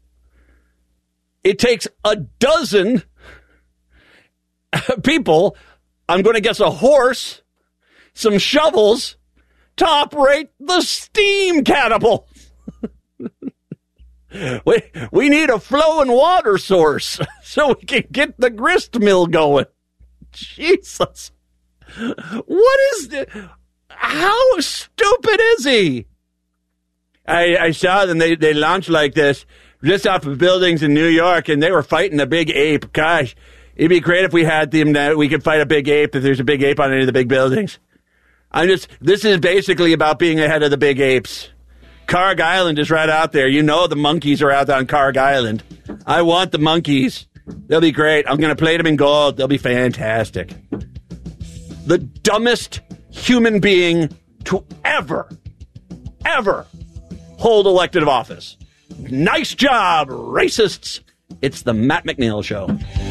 It takes a dozen people, I'm going to guess a horse, some shovels, to operate the steam catapult. we, we need a flowing water source so we can get the grist mill going. Jesus. What is this? How stupid is he? I, I saw them. They, they launched like this just off of buildings in New York, and they were fighting a big ape. Gosh, it'd be great if we had them that we could fight a big ape if there's a big ape on any of the big buildings. I'm just, this is basically about being ahead of the big apes. Karg Island is right out there. You know the monkeys are out on Karg Island. I want the monkeys. They'll be great. I'm going to plate them in gold. They'll be fantastic. The dumbest human being to ever, ever hold elected office. Nice job, racists. It's the Matt McNeil Show.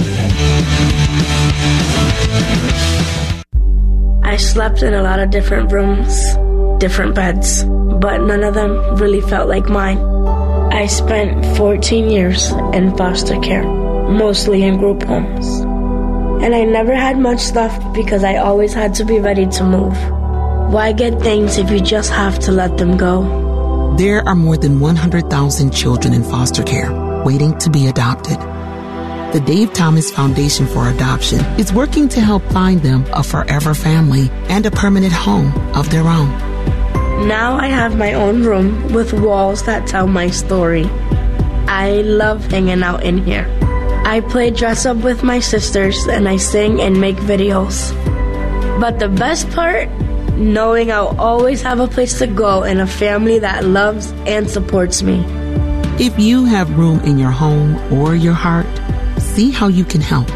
I slept in a lot of different rooms, different beds, but none of them really felt like mine. I spent fourteen years in foster care, mostly in group homes. And I never had much stuff because I always had to be ready to move. Why get things if you just have to let them go?
There are more than one hundred thousand children in foster care waiting to be adopted. The Dave Thomas Foundation for Adoption is working to help find them a forever family and a permanent home of their own.
Now I have my own room with walls that tell my story. I love hanging out in here. I play dress up with my sisters and I sing and make videos. But the best part, knowing I'll always have a place to go and a family that loves and supports me.
If you have room in your home or your heart, see how you can help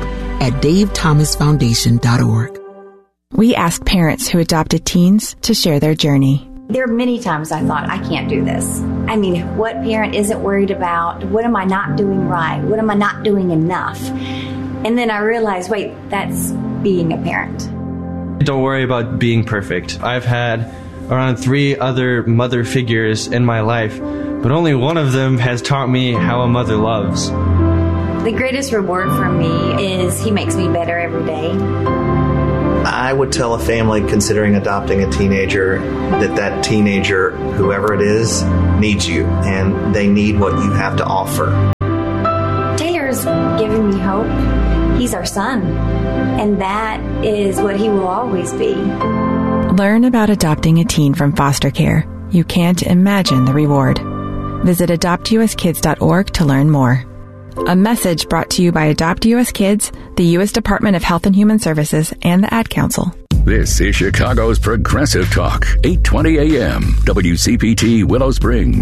at dave thomas foundation dot org.
We asked parents who adopted teens to share their journey.
There are many times I thought, I can't do this. I mean, what parent isn't worried about? What am I not doing right? What am I not doing enough? And then I realized, wait, that's being a parent.
Don't worry about being perfect. I've had around three other mother figures in my life, but only one of them has taught me how a mother loves.
The greatest reward for me is he makes me better every day.
I would tell a family considering adopting a teenager that that teenager, whoever it is, needs you, and they need what you have to offer.
Taylor's giving me hope. He's our son, and that is what he will always be.
Learn about adopting a teen from foster care. You can't imagine the reward. Visit adopt u s kids dot org to learn more. A message brought to you by Adopt U S Kids, the U S Department of Health and Human Services, and the Ad Council.
This is Chicago's Progressive Talk, eight twenty a.m. W C P T Willow Springs.